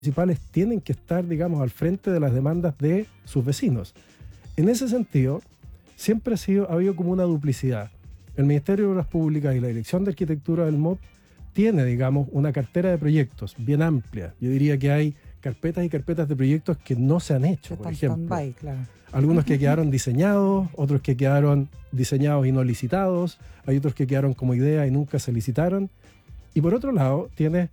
municipales tienen que estar, digamos, al frente de las demandas de sus vecinos. En ese sentido, siempre ha habido como una duplicidad. El Ministerio de Obras Públicas y la Dirección de Arquitectura del MOP tiene, digamos, una cartera de proyectos bien amplia. Yo diría que hay carpetas y carpetas de proyectos que no se han hecho, por ejemplo. Stand-by, claro. Algunos que quedaron diseñados, otros que quedaron diseñados y no licitados, hay otros que quedaron como idea y nunca se licitaron. Y por otro lado, tienes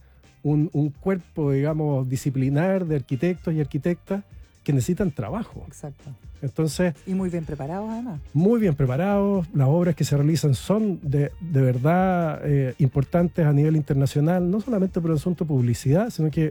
un cuerpo, digamos, disciplinar de arquitectos y arquitectas que necesitan trabajo. Exacto. Entonces, y muy bien preparados además. Muy bien preparados. Las obras que se realizan son de verdad importantes a nivel internacional, no solamente por el asunto de publicidad, sino que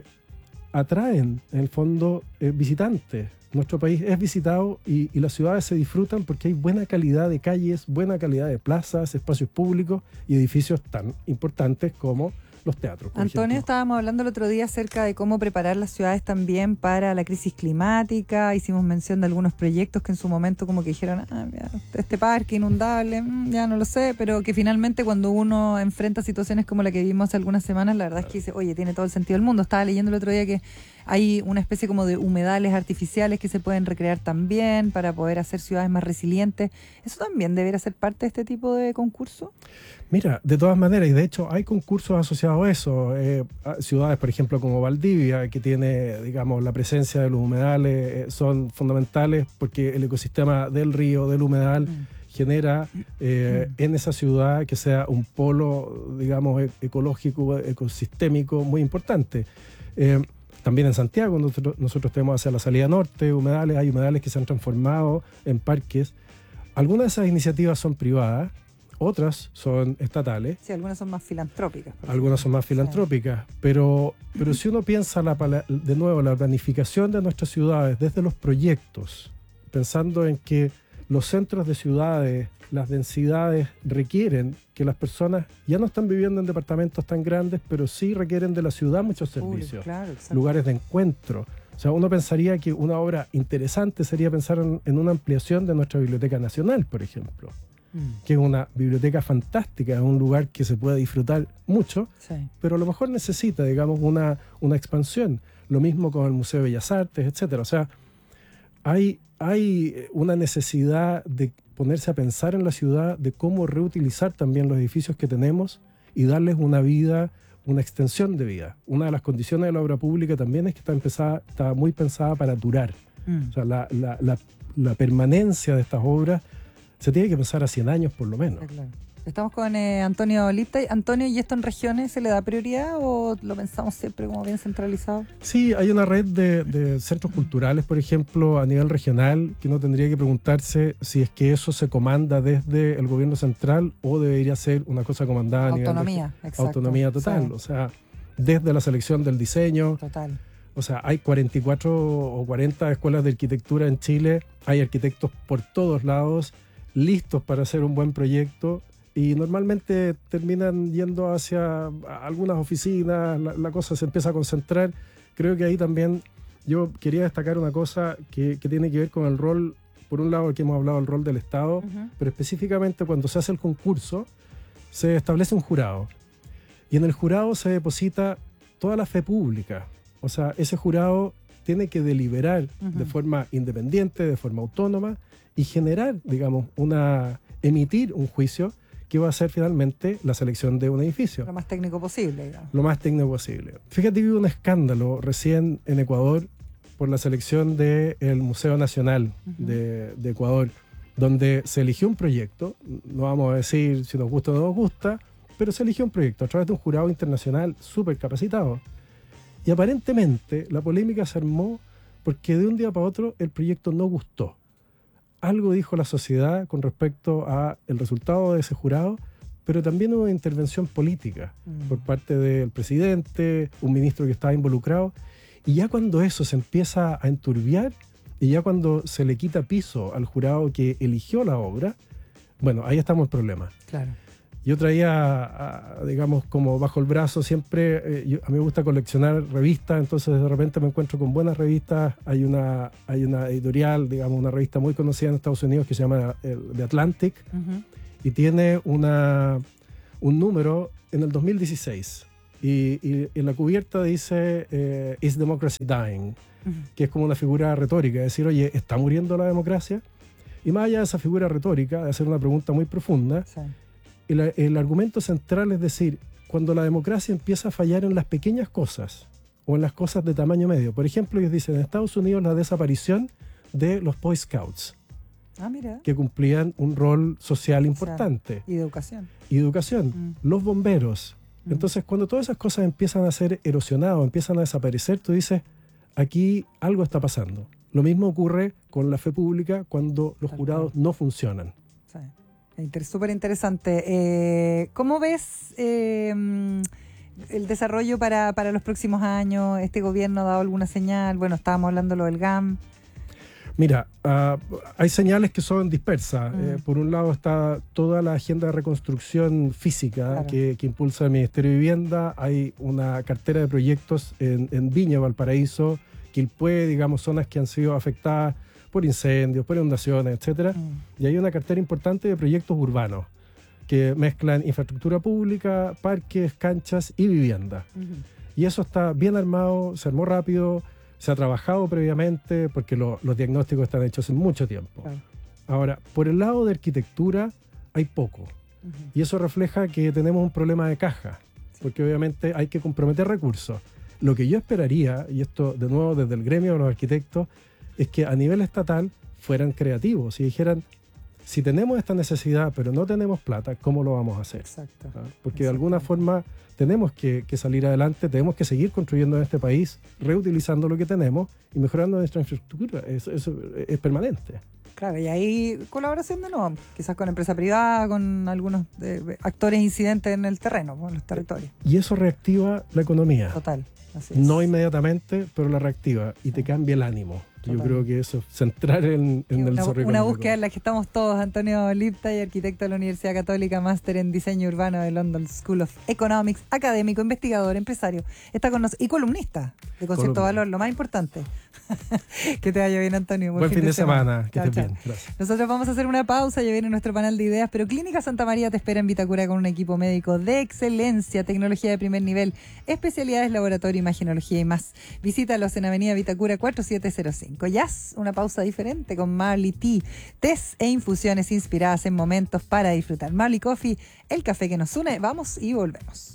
atraen, en el fondo, visitantes. Nuestro país es visitado y las ciudades se disfrutan porque hay buena calidad de calles, buena calidad de plazas, espacios públicos y edificios tan importantes como los teatros. Antonio, estábamos hablando el otro día acerca de cómo preparar las ciudades también para la crisis climática. Hicimos mención de algunos proyectos que en su momento como que dijeron, mira, este parque inundable, ya no lo sé, pero que finalmente cuando uno enfrenta situaciones como la que vivimos hace algunas semanas, la verdad es que dice, oye, tiene todo el sentido del mundo. Estaba leyendo el otro día que hay una especie como de humedales artificiales que se pueden recrear también para poder hacer ciudades más resilientes. ¿Eso también debería ser parte de este tipo de concurso? Mira, de todas maneras, y de hecho hay concursos asociados a eso. Ciudades, por ejemplo, como Valdivia, que tiene, digamos, la presencia de los humedales, son fundamentales porque el ecosistema del río, del humedal, genera en esa ciudad que sea un polo, digamos, ecológico, ecosistémico muy importante. También en Santiago, nosotros tenemos hacia la salida norte humedales, hay humedales que se han transformado en parques. Algunas de esas iniciativas son privadas, otras son estatales. Sí, algunas son más filantrópicas. Algunas son más filantrópicas, pero si uno piensa de nuevo la planificación de nuestras ciudades desde los proyectos, pensando en que los centros de ciudades, las densidades requieren que las personas ya no están viviendo en departamentos tan grandes, pero sí requieren de la ciudad muchos servicios, claro, lugares de encuentro. O sea, uno pensaría que una obra interesante sería pensar en una ampliación de nuestra Biblioteca Nacional, por ejemplo, que es una biblioteca fantástica, es un lugar que se puede disfrutar mucho, pero a lo mejor necesita, digamos, una expansión. Lo mismo con el Museo de Bellas Artes, etcétera. O sea, hay una necesidad de ponerse a pensar en la ciudad, de cómo reutilizar también los edificios que tenemos y darles una vida, una extensión de vida. Una de las condiciones de la obra pública también es que está muy pensada para durar. O sea, la permanencia de estas obras se tiene que pensar a 100 años por lo menos. Claro. Estamos con Antonio Liptay. Antonio, ¿y esto en regiones se le da prioridad o lo pensamos siempre como bien centralizado? Sí, hay una red de centros culturales, por ejemplo, a nivel regional, que uno tendría que preguntarse si es que eso se comanda desde el gobierno central o debería ser una cosa comandada a nivel autonomía total. Sí. O sea, desde la selección del diseño. Total. O sea, hay 44 o 40 escuelas de arquitectura en Chile, hay arquitectos por todos lados, listos para hacer un buen proyecto. Y normalmente terminan yendo hacia algunas oficinas, la cosa se empieza a concentrar. Creo que ahí también yo quería destacar una cosa que tiene que ver con el rol, por un lado que hemos hablado del rol del Estado, pero específicamente cuando se hace el concurso, se establece un jurado. Y en el jurado se deposita toda la fe pública. O sea, ese jurado tiene que deliberar de forma independiente, de forma autónoma y generar, digamos, emitir un juicio que va a ser finalmente la selección de un edificio. Lo más técnico posible, digamos. Lo más técnico posible. Fíjate que hubo un escándalo recién en Ecuador por la selección del Museo Nacional de Ecuador, donde se eligió un proyecto, no vamos a decir si nos gusta o no nos gusta, pero se eligió un proyecto a través de un jurado internacional súper capacitado. Y aparentemente la polémica se armó porque de un día para otro el proyecto no gustó. Algo dijo la sociedad con respecto al resultado de ese jurado, pero también hubo intervención política por parte del presidente, un ministro que estaba involucrado, y ya cuando eso se empieza a enturbiar, y ya cuando se le quita piso al jurado que eligió la obra, bueno, ahí estamos en problema. Claro. Yo traía, digamos, como bajo el brazo siempre, a mí me gusta coleccionar revistas, entonces de repente me encuentro con buenas revistas. Hay una editorial, digamos, una revista muy conocida en Estados Unidos que se llama The Atlantic, y tiene un número en el 2016. y en la cubierta dice Is Democracy Dying? Que es como una figura retórica, es decir, oye, ¿está muriendo la democracia? Y más allá de esa figura retórica, de hacer una pregunta muy profunda, sí. El argumento central es decir, cuando la democracia empieza a fallar en las pequeñas cosas o en las cosas de tamaño medio. Por ejemplo, ellos dicen en Estados Unidos la desaparición de los Boy Scouts, mira, que cumplían un rol social importante. Y de educación. Y educación. Los bomberos. Entonces, cuando todas esas cosas empiezan a ser erosionadas, empiezan a desaparecer, tú dices, aquí algo está pasando. Lo mismo ocurre con la fe pública cuando los jurados no funcionan. Sí. Súper interesante. ¿Cómo ves el desarrollo para los próximos años? ¿Este gobierno ha dado alguna señal? Bueno, estábamos hablando de lo del GAM. Mira, hay señales que son dispersas. Por un lado está toda la agenda de reconstrucción física, claro, que impulsa el Ministerio de Vivienda. Hay una cartera de proyectos en Viña, Valparaíso, Quilpué, digamos, zonas que han sido afectadas por incendios, por inundaciones, etcétera. Y hay una cartera importante de proyectos urbanos que mezclan infraestructura pública, parques, canchas y vivienda. Y eso está bien armado, se armó rápido, se ha trabajado previamente porque los diagnósticos están hechos hace mucho tiempo. Claro. Ahora, por el lado de arquitectura hay poco. Y eso refleja que tenemos un problema de caja, porque obviamente hay que comprometer recursos. Lo que yo esperaría, y esto de nuevo desde el gremio de los arquitectos, es que a nivel estatal fueran creativos y dijeran, si tenemos esta necesidad pero no tenemos plata, ¿cómo lo vamos a hacer? Exacto. ¿Ah? Porque de alguna forma tenemos que salir adelante, tenemos que seguir construyendo en este país, reutilizando lo que tenemos y mejorando nuestra infraestructura. Eso es permanente. Claro, y ahí colaboración de nuevo, quizás con empresa privada, con algunos actores incidentes en el terreno, en los territorios. Y eso reactiva la economía. Total, así es. No inmediatamente, pero la reactiva y te cambia el ánimo. Yo creo que eso es centrar en el desarrollo. Una búsqueda en la que estamos todos. Antonio Liptay, arquitecto de la Universidad Católica, máster en diseño urbano de London School of Economics, académico, investigador, empresario. Está con nosotros y columnista de Concepto Valor, lo más importante. Que te vaya bien, Antonio. Buen fin de semana. Que estés bien. Gracias. Nosotros vamos a hacer una pausa, ya viene nuestro panel de ideas, pero Clínica Santa María te espera en Vitacura con un equipo médico de excelencia, tecnología de primer nivel, especialidades, laboratorio, imagenología y más. Visítalos en Avenida Vitacura 4705. Jazz, una pausa diferente con Marley Tea, tés e infusiones inspiradas en momentos para disfrutar. Marley Coffee, el café que nos une. Vamos y volvemos.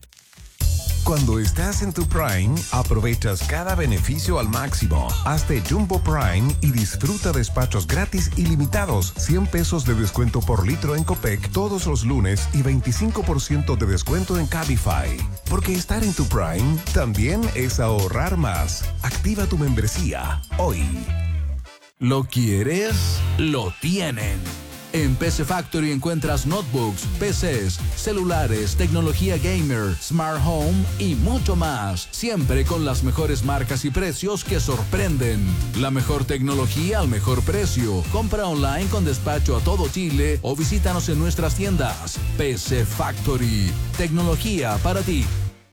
Cuando estás en tu Prime, aprovechas cada beneficio al máximo. Hazte Jumbo Prime y disfruta despachos gratis ilimitados, 100 pesos de descuento por litro en Copec todos los lunes y 25% de descuento en Cabify. Porque estar en tu Prime también es ahorrar más. Activa tu membresía hoy. ¿Lo quieres? Lo tienen. En PC Factory encuentras notebooks, PCs, celulares, tecnología gamer, smart home y mucho más. Siempre con las mejores marcas y precios que sorprenden. La mejor tecnología al mejor precio. Compra online con despacho a todo Chile o visítanos en nuestras tiendas. PC Factory. Tecnología para ti.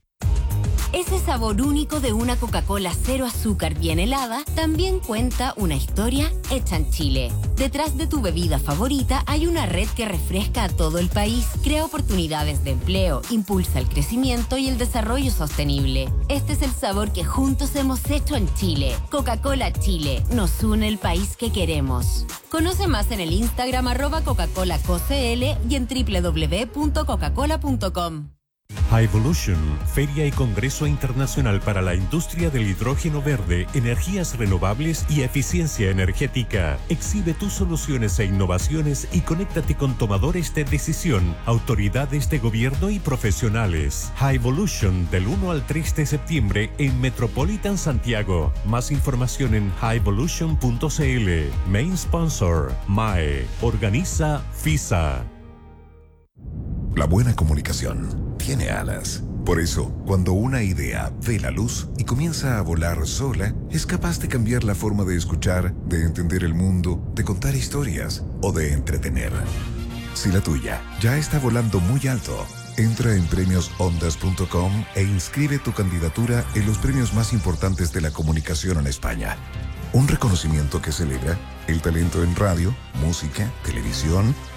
Ese sabor único de una Coca-Cola cero azúcar bien helada también cuenta una historia hecha en Chile. Detrás de tu bebida favorita hay una red que refresca a todo el país, crea oportunidades de empleo, impulsa el crecimiento y el desarrollo sostenible. Este es el sabor que juntos hemos hecho en Chile. Coca-Cola Chile, nos une el país que queremos. Conoce más en el Instagram @Coca-ColaCoCL y en www.coca-cola.com. Highvolution, Feria y Congreso Internacional para la Industria del Hidrógeno Verde, Energías Renovables y Eficiencia Energética. Exhibe tus soluciones e innovaciones y conéctate con tomadores de decisión, autoridades de gobierno y profesionales. Highvolution del 1 al 3 de septiembre en Metropolitan Santiago. Más información en highvolution.cl. Main sponsor, MAE. Organiza FISA. La buena comunicación tiene alas. Por eso, cuando una idea ve la luz y comienza a volar sola, es capaz de cambiar la forma de escuchar, de entender el mundo, de contar historias o de entretener. Si la tuya ya está volando muy alto, entra en premiosondas.com e inscribe tu candidatura en los premios más importantes de la comunicación en España. Un reconocimiento que celebra el talento en radio, música, televisión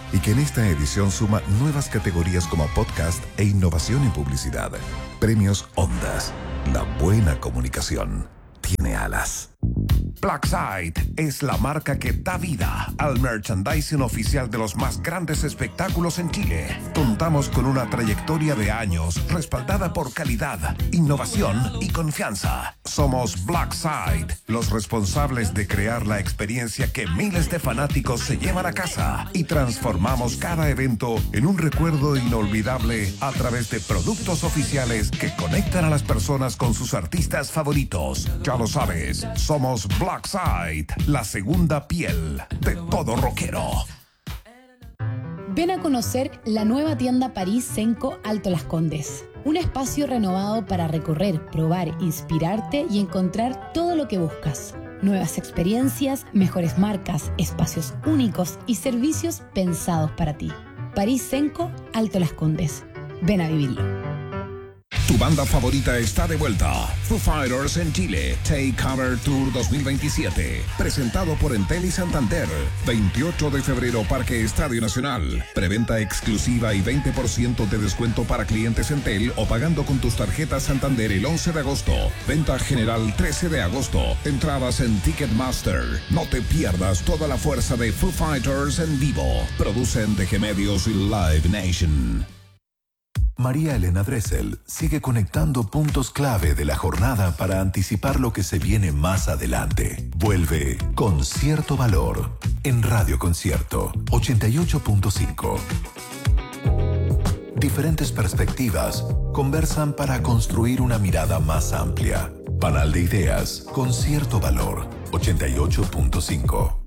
y que en esta edición suma nuevas categorías como podcast e innovación en publicidad. Premios Ondas. La buena comunicación tiene alas. Blackside es la marca que da vida al merchandising oficial de los más grandes espectáculos en Chile. Contamos con una trayectoria de años respaldada por calidad, innovación y confianza. Somos Blackside, los responsables de crear la experiencia que miles de fanáticos se llevan a casa, y transformamos cada evento en un recuerdo inolvidable a través de productos oficiales que conectan a las personas con sus artistas favoritos. Ya lo sabes, somos Blackside, la segunda piel de todo rockero. Ven a conocer la nueva tienda París Senco Alto Las Condes. Un espacio renovado para recorrer, probar, inspirarte y encontrar todo lo que buscas. Nuevas experiencias, mejores marcas, espacios únicos y servicios pensados para ti. París Senco Alto Las Condes. Ven a vivirlo. Tu banda favorita está de vuelta. Foo Fighters en Chile. Take Cover Tour 2027. Presentado por Entel y Santander. 28 de febrero, Parque Estadio Nacional. Preventa exclusiva y 20% de descuento para clientes Entel o pagando con tus tarjetas Santander el 11 de agosto. Venta general 13 de agosto. Entradas en Ticketmaster. No te pierdas toda la fuerza de Foo Fighters en vivo. Producen DG Medios y Live Nation. María Elena Dressel sigue conectando puntos clave de la jornada para anticipar lo que se viene más adelante. Vuelve con cierto valor en Radio Concierto 88.5. Diferentes perspectivas conversan para construir una mirada más amplia. Panel de ideas con cierto valor 88.5.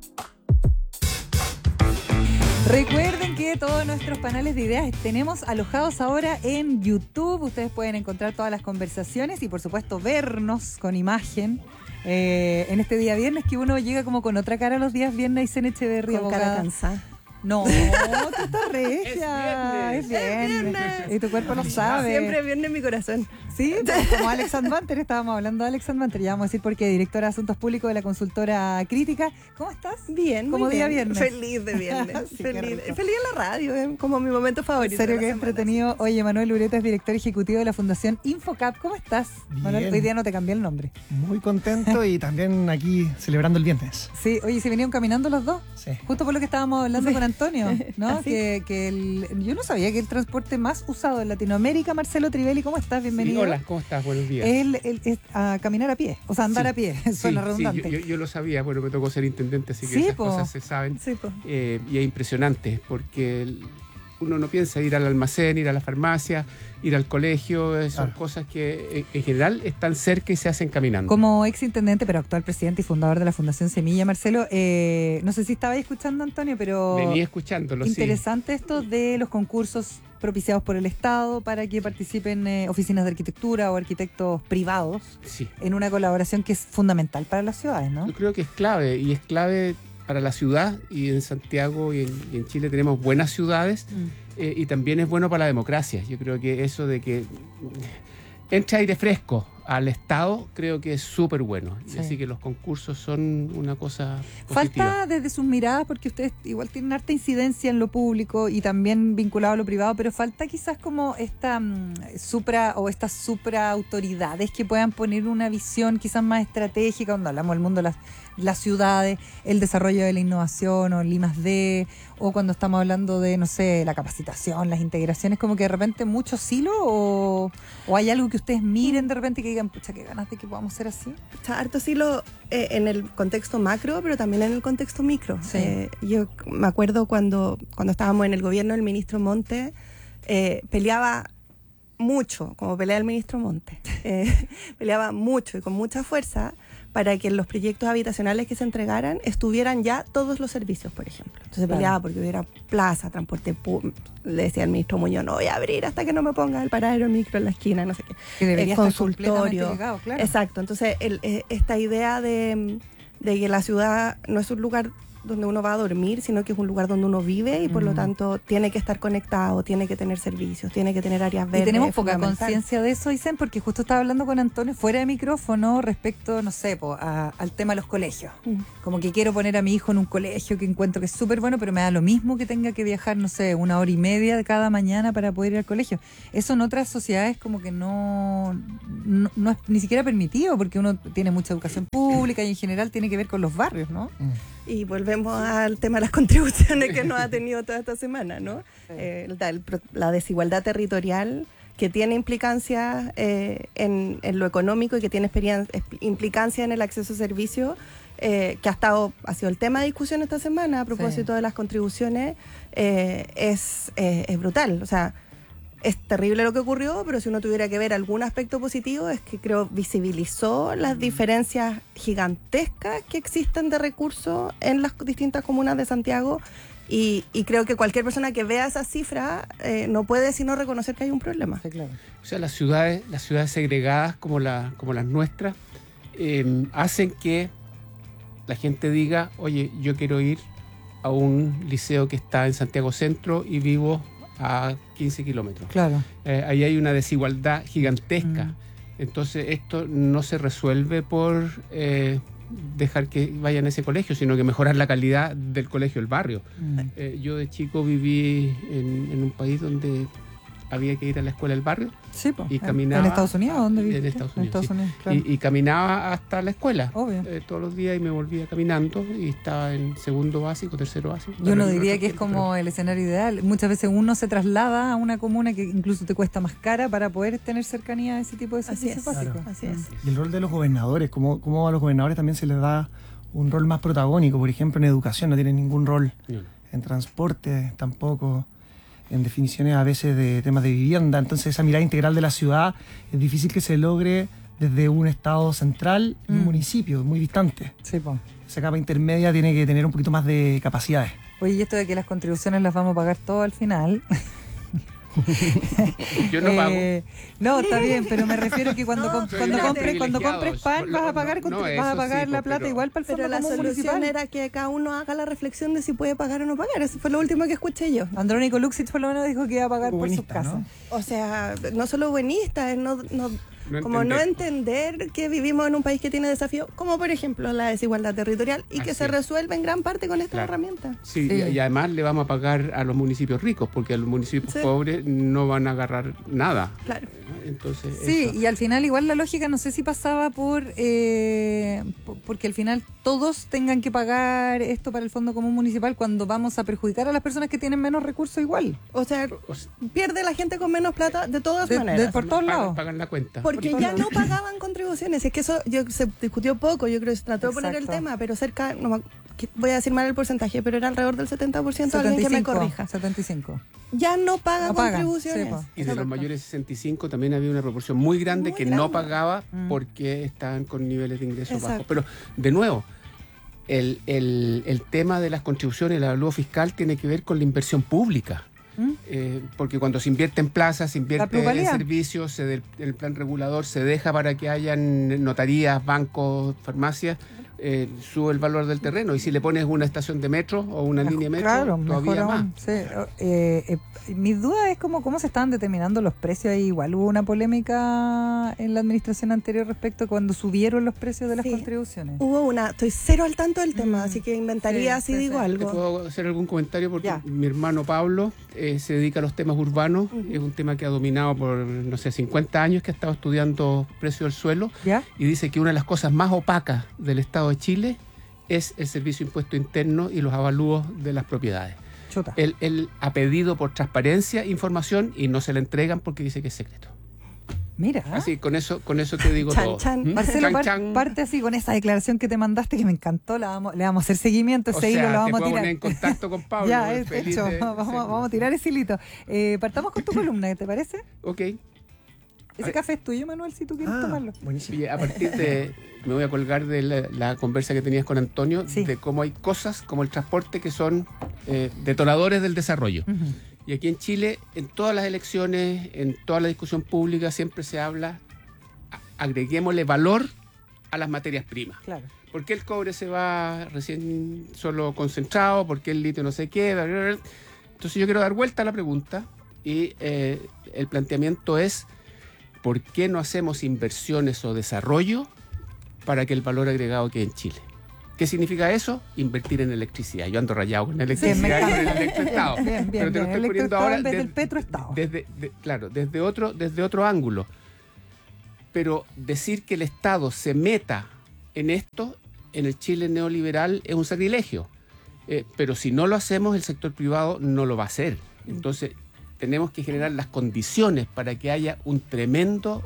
Recuerden que todos nuestros paneles de ideas tenemos alojados ahora en YouTube. Ustedes pueden encontrar todas las conversaciones y por supuesto vernos con imagen en este día viernes, que uno llega como con otra cara los días viernes. Y Isen Echeverría, con cara cansada. No, tú estás regia. Es viernes. Y tu cuerpo lo sabe. Siempre viernes en mi corazón. Sí, como Alex Advanter, estábamos hablando de Alex Advanter, ya vamos a decir porque directora de Asuntos Públicos de la consultora Crítica. ¿Cómo estás? Bien, como muy día bien. viernes. Feliz de viernes. Sí, feliz en la radio, como mi momento favorito. En serio que entretenido. Oye, Manuel Ureta es director ejecutivo de la Fundación Infocap. ¿Cómo estás? Bien. Manuel, hoy día no te cambié el nombre. Muy contento y también aquí celebrando el viernes. Sí, oye, ¿se venían caminando los dos? Sí. Justo por lo que estábamos hablando con Antonio, ¿no? Yo no sabía que el transporte más usado en Latinoamérica, Marcelo Trivelli, ¿cómo estás? Bienvenido. Sí, hola, ¿cómo estás? Buenos días. Él es a caminar a pie, o sea, andar a pie, suena redundante. Sí, yo lo sabía, bueno, me tocó ser intendente, así que sí, esas cosas se saben. Sí, y es impresionante, porque uno no piensa ir al almacén, ir a la farmacia, ir al colegio, son cosas que en general están cerca y se hacen caminando. Como ex intendente, pero actual presidente y fundador de la Fundación Semilla, Marcelo, no sé si estabais escuchando, Antonio, pero... Venía escuchándolo, interesante esto de los concursos propiciados por el Estado para que participen oficinas de arquitectura o arquitectos privados en una colaboración que es fundamental para las ciudades, ¿no? Yo creo que es clave, y es clave para la ciudad, y en Santiago y en Chile tenemos buenas ciudades, y también es bueno para la democracia. Yo creo que eso de que entre aire fresco al Estado, creo que es súper bueno. Sí. Así que los concursos son una cosa positiva. Falta desde sus miradas, porque ustedes igual tienen harta incidencia en lo público y también vinculado a lo privado, pero falta quizás como esta estas supraautoridades que puedan poner una visión quizás más estratégica, cuando hablamos del mundo de las ciudades, el desarrollo de la innovación o el I+D, o cuando estamos hablando de, no sé, la capacitación, las integraciones, como que de repente muchos silos, o hay algo que ustedes miren de repente y que digan, pucha, qué ganas de que podamos ser así. Está harto silo en el contexto macro, pero también en el contexto micro. Sí. Yo me acuerdo cuando estábamos en el gobierno, el ministro Monte peleaba mucho, como pelea el ministro Monte, peleaba mucho y con mucha fuerza para que en los proyectos habitacionales que se entregaran estuvieran ya todos los servicios, por ejemplo. Entonces peleaba porque hubiera plaza, transporte público. Le decía al ministro Muñoz, no voy a abrir hasta que no me ponga el paradero micro en la esquina, no sé qué. Que debería el consultorio. Ligado, claro. Exacto. Entonces esta idea de que la ciudad no es un lugar donde uno va a dormir, sino que es un lugar donde uno vive y por lo tanto tiene que estar conectado, tiene que tener servicios, tiene que tener áreas verdes. Y tenemos poca conciencia de eso, Isen, porque justo estaba hablando con Antonio fuera de micrófono respecto, no sé, al tema de los colegios. Como que quiero poner a mi hijo en un colegio que encuentro que es súper bueno, pero me da lo mismo que tenga que viajar, no sé, 1 hora y media de cada mañana para poder ir al colegio. Eso en otras sociedades como que no es ni siquiera permitido, porque uno tiene mucha educación pública y en general tiene que ver con los barrios, ¿no? Y volvemos al tema de las contribuciones que nos ha tenido toda esta semana, ¿no? La desigualdad territorial que tiene implicancias en lo económico y que tiene implicancia en el acceso a servicios, que ha sido el tema de discusión esta semana a propósito de las contribuciones, es brutal. O sea, es terrible lo que ocurrió, pero si uno tuviera que ver algún aspecto positivo es que creo visibilizó las diferencias gigantescas que existen de recursos en las distintas comunas de Santiago y creo que cualquier persona que vea esa cifra no puede sino reconocer que hay un problema. Sí, claro. O sea, las ciudades segregadas como las nuestras hacen que la gente diga, oye, yo quiero ir a un liceo que está en Santiago Centro y vivo a 15 kilómetros. Claro. Ahí hay una desigualdad gigantesca. Entonces esto no se resuelve por dejar que vayan a ese colegio, sino que mejorar la calidad del colegio del barrio. Yo de chico viví en un país donde había que ir a la escuela del barrio. Sí, pues. Y caminaba. ¿En Estados Unidos? ¿Dónde viviste? En Estados Unidos. En Estados Unidos, claro. Y caminaba hasta la escuela. Obvio. Todos los días y me volvía caminando y estaba en segundo básico, tercero básico. Yo no diría que es como el escenario ideal. Muchas veces uno se traslada a una comuna que incluso te cuesta más cara para poder tener cercanía a ese tipo de servicios básicos. Claro. Así es. Y el rol de los gobernadores, ¿cómo a los gobernadores también se les da un rol más protagónico? Por ejemplo, en educación no tienen ningún rol, en transporte tampoco, en definiciones a veces de temas de vivienda. Entonces esa mirada integral de la ciudad es difícil que se logre desde un estado central y un municipio muy distante. Sí, pues. Esa capa intermedia tiene que tener un poquito más de capacidades. Oye, y esto de que las contribuciones las vamos a pagar todo al final. Yo no pago. No, está bien, pero me refiero que cuando privilegiado. compres pan vas a pagar, vas a pagar la plata igual para el Pero fondo la común solución municipal. era que cada uno haga la reflexión de si puede pagar o no pagar. Eso fue lo último que escuché yo. Andrónico Luxich por lo menos dijo que iba a pagar por su casa. ¿no? O sea, no solo buenista, es no entender que vivimos en un país que tiene desafíos, como por ejemplo la desigualdad territorial, y que se resuelve en gran parte con estas herramientas. Sí. Y además le vamos a pagar a los municipios ricos, porque a los municipios pobres no van a agarrar nada. Claro. Entonces, sí, y al final igual la lógica no sé si pasaba porque al final todos tengan que pagar esto para el Fondo Común Municipal cuando vamos a perjudicar a las personas que tienen menos recursos igual. O sea, pierde la gente con menos plata de todas maneras. Por todos lados. Pagan la cuenta. Porque ya no pagaban contribuciones. Es que eso se discutió poco, yo creo que se trató de poner el tema, pero cerca, voy a decir mal el porcentaje, pero era alrededor del 70%, alguien que me corrija. 75. Ya no paga contribuciones. Sí, y de los mayores de 65 también había una proporción muy grande no pagaba porque estaban con niveles de ingresos bajos. Pero, de nuevo, el tema de las contribuciones, el avalúo fiscal tiene que ver con la inversión pública. Porque cuando se invierte en plazas, se invierte en servicios, el plan regulador se deja para que hayan notarías, bancos, farmacias, sube el valor del terreno. Y si le pones una estación de metro o una línea de metro, todavía más. Sí. Mi duda es cómo se estaban determinando los precios. Ahí igual hubo una polémica en la administración anterior respecto a cuando subieron los precios de las contribuciones. Estoy cero al tanto del tema, así que inventaría si digo algo. ¿Te puedo hacer algún comentario? Porque mi hermano Pablo se dedica a los temas urbanos. Es un tema que ha dominado por, 50 años, que ha estado estudiando precio del suelo. Y dice que una de las cosas más opacas del Estado de Chile es el servicio de impuesto interno y los avalúos de las propiedades. Él ha pedido por transparencia información y no se la entregan porque dice que es secreto. Mira. Así, con eso te digo todo. Marcelo, parte así con esa declaración que te mandaste que me encantó. Le vamos a hacer seguimiento, ese hilo lo vamos a tirar. Poner en contacto con Pablo. Ya, hecho. Vamos a tirar ese hilito. Partamos con tu columna, ¿te parece? Ok. Ese café es tuyo, Manuel, si tú quieres tomarlo. Buenísimo. A partir de... me voy a colgar de la conversa que tenías con Antonio, de cómo hay cosas como el transporte que son detonadores del desarrollo. Y aquí en Chile, en todas las elecciones, en toda la discusión pública, siempre se habla, agreguémosle valor a las materias primas. Claro. ¿Por qué el cobre se va recién solo concentrado? ¿Por qué el litio no se queda? Entonces yo quiero dar vuelta a la pregunta y el planteamiento es ¿por qué no hacemos inversiones o desarrollo para que el valor agregado quede en Chile? ¿Qué significa eso? Invertir en electricidad. Yo ando rayado con la electricidad y con el electroestado. Bien, pero te lo estoy poniendo ahora en vez del petroestado. Claro, desde otro ángulo. Pero decir que el Estado se meta en esto, en el Chile neoliberal, es un sacrilegio. Pero si no lo hacemos, el sector privado no lo va a hacer. Entonces, tenemos que generar las condiciones para que haya un tremendo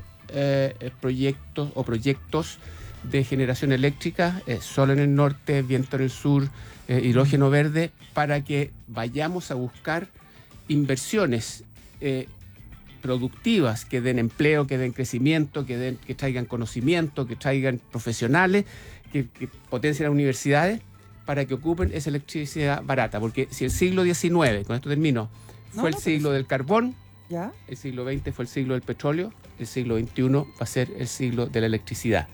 proyectos de generación eléctrica, sol en el norte, viento en el sur, hidrógeno verde, para que vayamos a buscar inversiones productivas que den empleo, que den crecimiento, que traigan conocimiento, que traigan profesionales, que potencien las universidades para que ocupen esa electricidad barata. Porque si el siglo XIX, con esto termino, fue el siglo del carbón, ¿ya? El siglo XX fue el siglo del petróleo, el siglo XXI va a ser el siglo de la electricidad.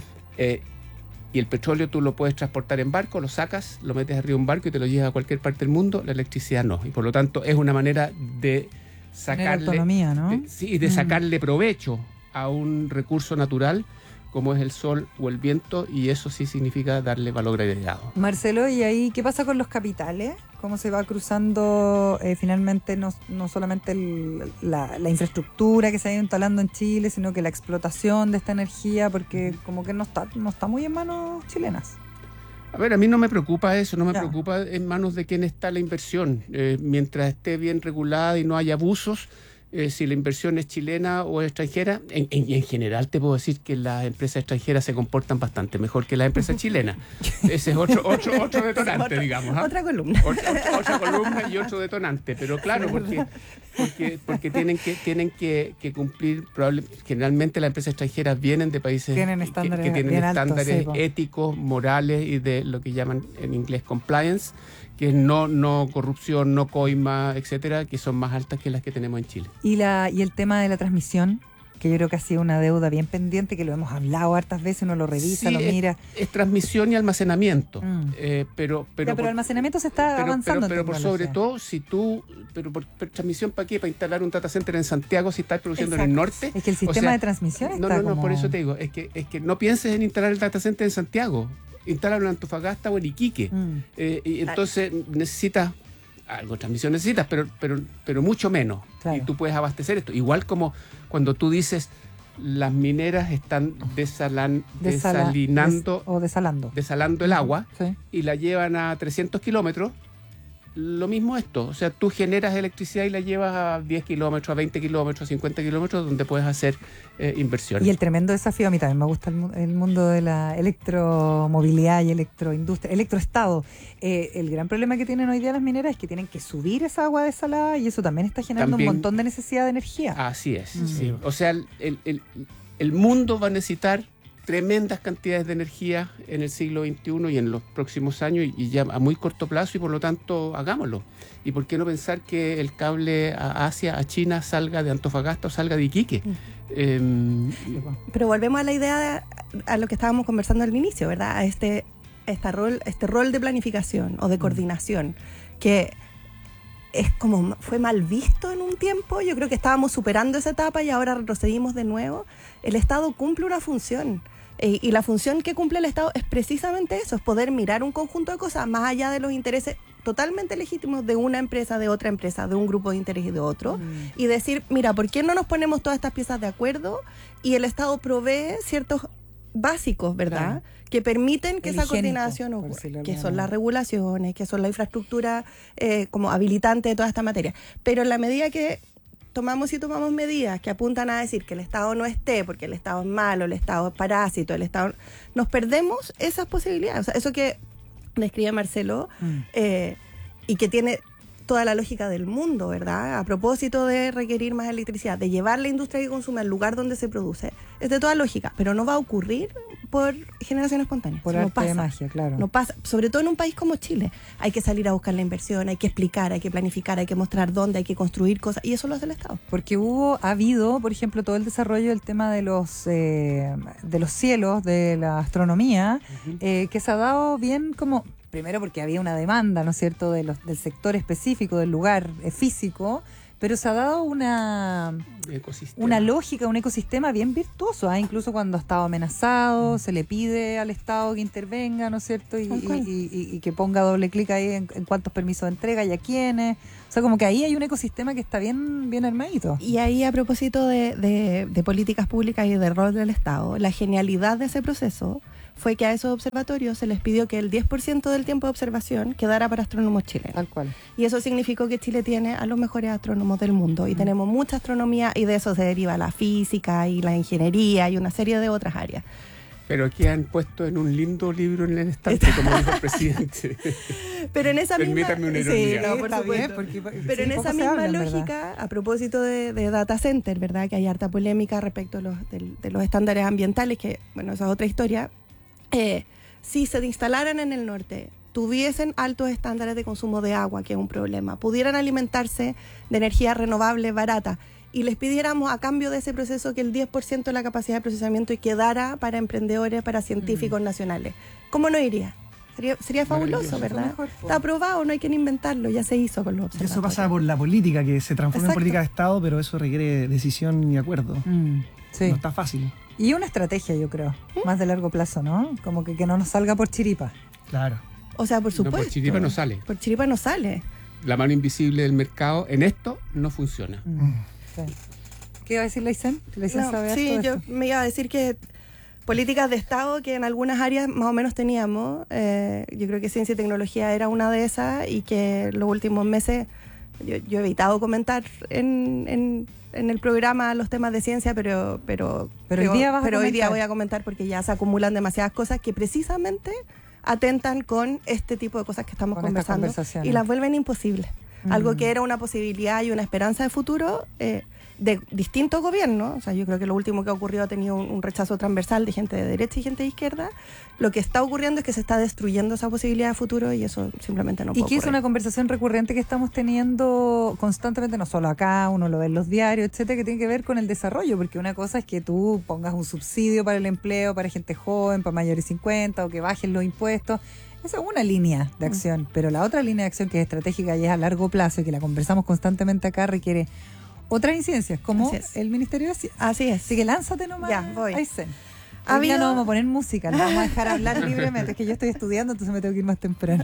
Y el petróleo tú lo puedes transportar en barco, lo sacas, lo metes arriba de un barco y te lo llevas a cualquier parte del mundo, la electricidad no. Y por lo tanto es una manera de sacarle autonomía, ¿no? de sacarle provecho a un recurso natural como es el sol o el viento, y eso sí significa darle valor agregado. Marcelo, ¿y ahí qué pasa con los capitales? ¿Cómo se va cruzando finalmente no solamente la infraestructura que se ha ido instalando en Chile, sino que la explotación de esta energía, porque como que no está muy en manos chilenas? A ver, a mí no me preocupa eso, no me preocupa en manos de quién está la inversión. Mientras esté bien regulada y no haya abusos, si la inversión es chilena o extranjera, en general te puedo decir que las empresas extranjeras se comportan bastante mejor que las empresas chilenas. Ese es otro detonante, digamos. Otra columna. Otra columna y otro detonante. Pero claro, porque tienen que cumplir, generalmente las empresas extranjeras vienen de países que tienen estándares éticos, morales y de lo que llaman en inglés compliance, que es no corrupción, no coima, etcétera, que son más altas que las que tenemos en Chile. Y el tema de la transmisión, que yo creo que ha sido una deuda bien pendiente, que lo hemos hablado hartas veces, uno lo revisa, sí, lo mira. Es transmisión y almacenamiento. Pero almacenamiento se está avanzando. Pero por sobre todo, por transmisión, ¿para qué? Para instalar un data center en Santiago si estás produciendo en el norte. Es que el sistema de transmisión está No, por eso te digo, es que no pienses en instalar el data center en Santiago. Instálalo en Antofagasta o en Iquique. Y entonces necesitas algo de transmisión, pero mucho menos. Claro. Y tú puedes abastecer esto. Igual como cuando tú dices las mineras están desalando el agua, sí, y la llevan a 300 kilómetros. Lo mismo esto, o sea, tú generas electricidad y la llevas a 10 kilómetros, a 20 kilómetros, a 50 kilómetros, donde puedes hacer inversiones. Y el tremendo desafío, a mí también me gusta el mundo de la electromovilidad y electroindustria, electroestado. El gran problema que tienen hoy día las mineras es que tienen que subir esa agua desalada y eso también está generando un montón de necesidad de energía. Así es, sí. O sea, el mundo va a necesitar tremendas cantidades de energía en el siglo XXI y en los próximos años, y ya a muy corto plazo, y por lo tanto hagámoslo. ¿Y por qué no pensar que el cable a Asia, a China, salga de Antofagasta o salga de Iquique? Pero volvemos a la idea a lo que estábamos conversando al inicio, ¿verdad? A este rol de planificación o de coordinación que es como fue mal visto en un tiempo. Yo creo que estábamos superando esa etapa y ahora retrocedimos de nuevo. El Estado cumple una función. Y la función que cumple el Estado es precisamente eso, es poder mirar un conjunto de cosas más allá de los intereses totalmente legítimos de una empresa, de otra empresa, de un grupo de interés y de otro, y decir, mira, ¿por qué no nos ponemos todas estas piezas de acuerdo? Y el Estado provee ciertos básicos, ¿verdad? Claro. Que permiten que esa coordinación ocurra, que son las regulaciones, que son la infraestructura como habilitante de toda esta materia. Pero en la medida que tomamos medidas que apuntan a decir que el Estado no esté, porque el Estado es malo, el Estado es parásito, nos perdemos esas posibilidades. O sea, eso que describe Marcelo y que tiene toda la lógica del mundo, ¿verdad? A propósito de requerir más electricidad, de llevar la industria que consume al lugar donde se produce, es de toda lógica, pero no va a ocurrir por generación espontánea. Por Eso no arte de pasa. magia, claro. No pasa, sobre todo en un país como Chile. Hay que salir a buscar la inversión, hay que explicar, hay que planificar, hay que mostrar dónde, hay que construir cosas, y eso lo hace el Estado. Porque ha habido, por ejemplo, todo el desarrollo del tema de los cielos, de la astronomía, que se ha dado bien como, primero porque había una demanda, ¿no es cierto?, del sector específico, del lugar físico, pero se ha dado una lógica, un ecosistema bien virtuoso, incluso cuando ha estado amenazado, se le pide al Estado que intervenga, ¿no es cierto?, y que ponga doble clic ahí en cuántos permisos de entrega y a quiénes. O sea, como que ahí hay un ecosistema que está bien armadito. Y ahí, a propósito de políticas públicas y del rol del Estado, la genialidad de ese proceso fue que a esos observatorios se les pidió que el 10% del tiempo de observación quedara para astrónomos chilenos. Tal cual. Y eso significó que Chile tiene a los mejores astrónomos del mundo y tenemos mucha astronomía, y de eso se deriva la física y la ingeniería y una serie de otras áreas. Pero aquí han puesto en un lindo libro en el estante, como dijo el presidente. Pero en esa Permítame una misma... ironía. Sí, no, por supuesto. Pero en esa misma lógica, a propósito de data center, ¿verdad?, que hay harta polémica respecto a de los estándares ambientales, que, bueno, esa es otra historia. Si se instalaran en el norte, tuviesen altos estándares de consumo de agua, que es un problema, pudieran alimentarse de energía renovable barata, y les pidiéramos a cambio de ese proceso que el 10% de la capacidad de procesamiento quedara para emprendedores, para científicos nacionales, ¿cómo no iría? Sería fabuloso, ¿verdad? Está aprobado, no hay que inventarlo, ya se hizo con los observatorios. Eso pasa por la política, que se transforma en política de Estado, pero eso requiere decisión y acuerdo. Sí. No está fácil. Y una estrategia, yo creo, más de largo plazo, ¿no? Como que no nos salga por chiripa. Claro. O sea, por supuesto. No, por chiripa no sale. Por chiripa no sale. La mano invisible del mercado en esto no funciona. Sí. ¿Qué iba a decir Leisen? Sí, yo me iba a decir que políticas de Estado que en algunas áreas más o menos teníamos, yo creo que ciencia y tecnología era una de esas, y que los últimos meses yo he evitado comentar en el programa los temas de ciencia, pero hoy día voy a comentar, porque ya se acumulan demasiadas cosas que precisamente atentan con este tipo de cosas que estamos conversando y las vuelven imposibles. Algo que era una posibilidad y una esperanza de futuro de distintos gobiernos. O sea, yo creo que lo último que ha ocurrido ha tenido un rechazo transversal de gente de derecha y gente de izquierda. Lo que está ocurriendo es que se está destruyendo esa posibilidad de futuro, y eso simplemente no puede ocurrir. Y que es una conversación recurrente que estamos teniendo constantemente, no solo acá, uno lo ve en los diarios, etcétera, que tiene que ver con el desarrollo, porque una cosa es que tú pongas un subsidio para el empleo, para gente joven, para mayores de 50, o que bajen los impuestos. Esa es una línea de acción, pero la otra línea de acción, que es estratégica y es a largo plazo y que la conversamos constantemente acá, requiere otras incidencias, como el Ministerio de Ciencia. Así es. Así que lánzate nomás. Ya, voy. Hoy día no vamos a poner música, no vamos a dejar hablar libremente. Es que yo estoy estudiando, entonces me tengo que ir más temprano.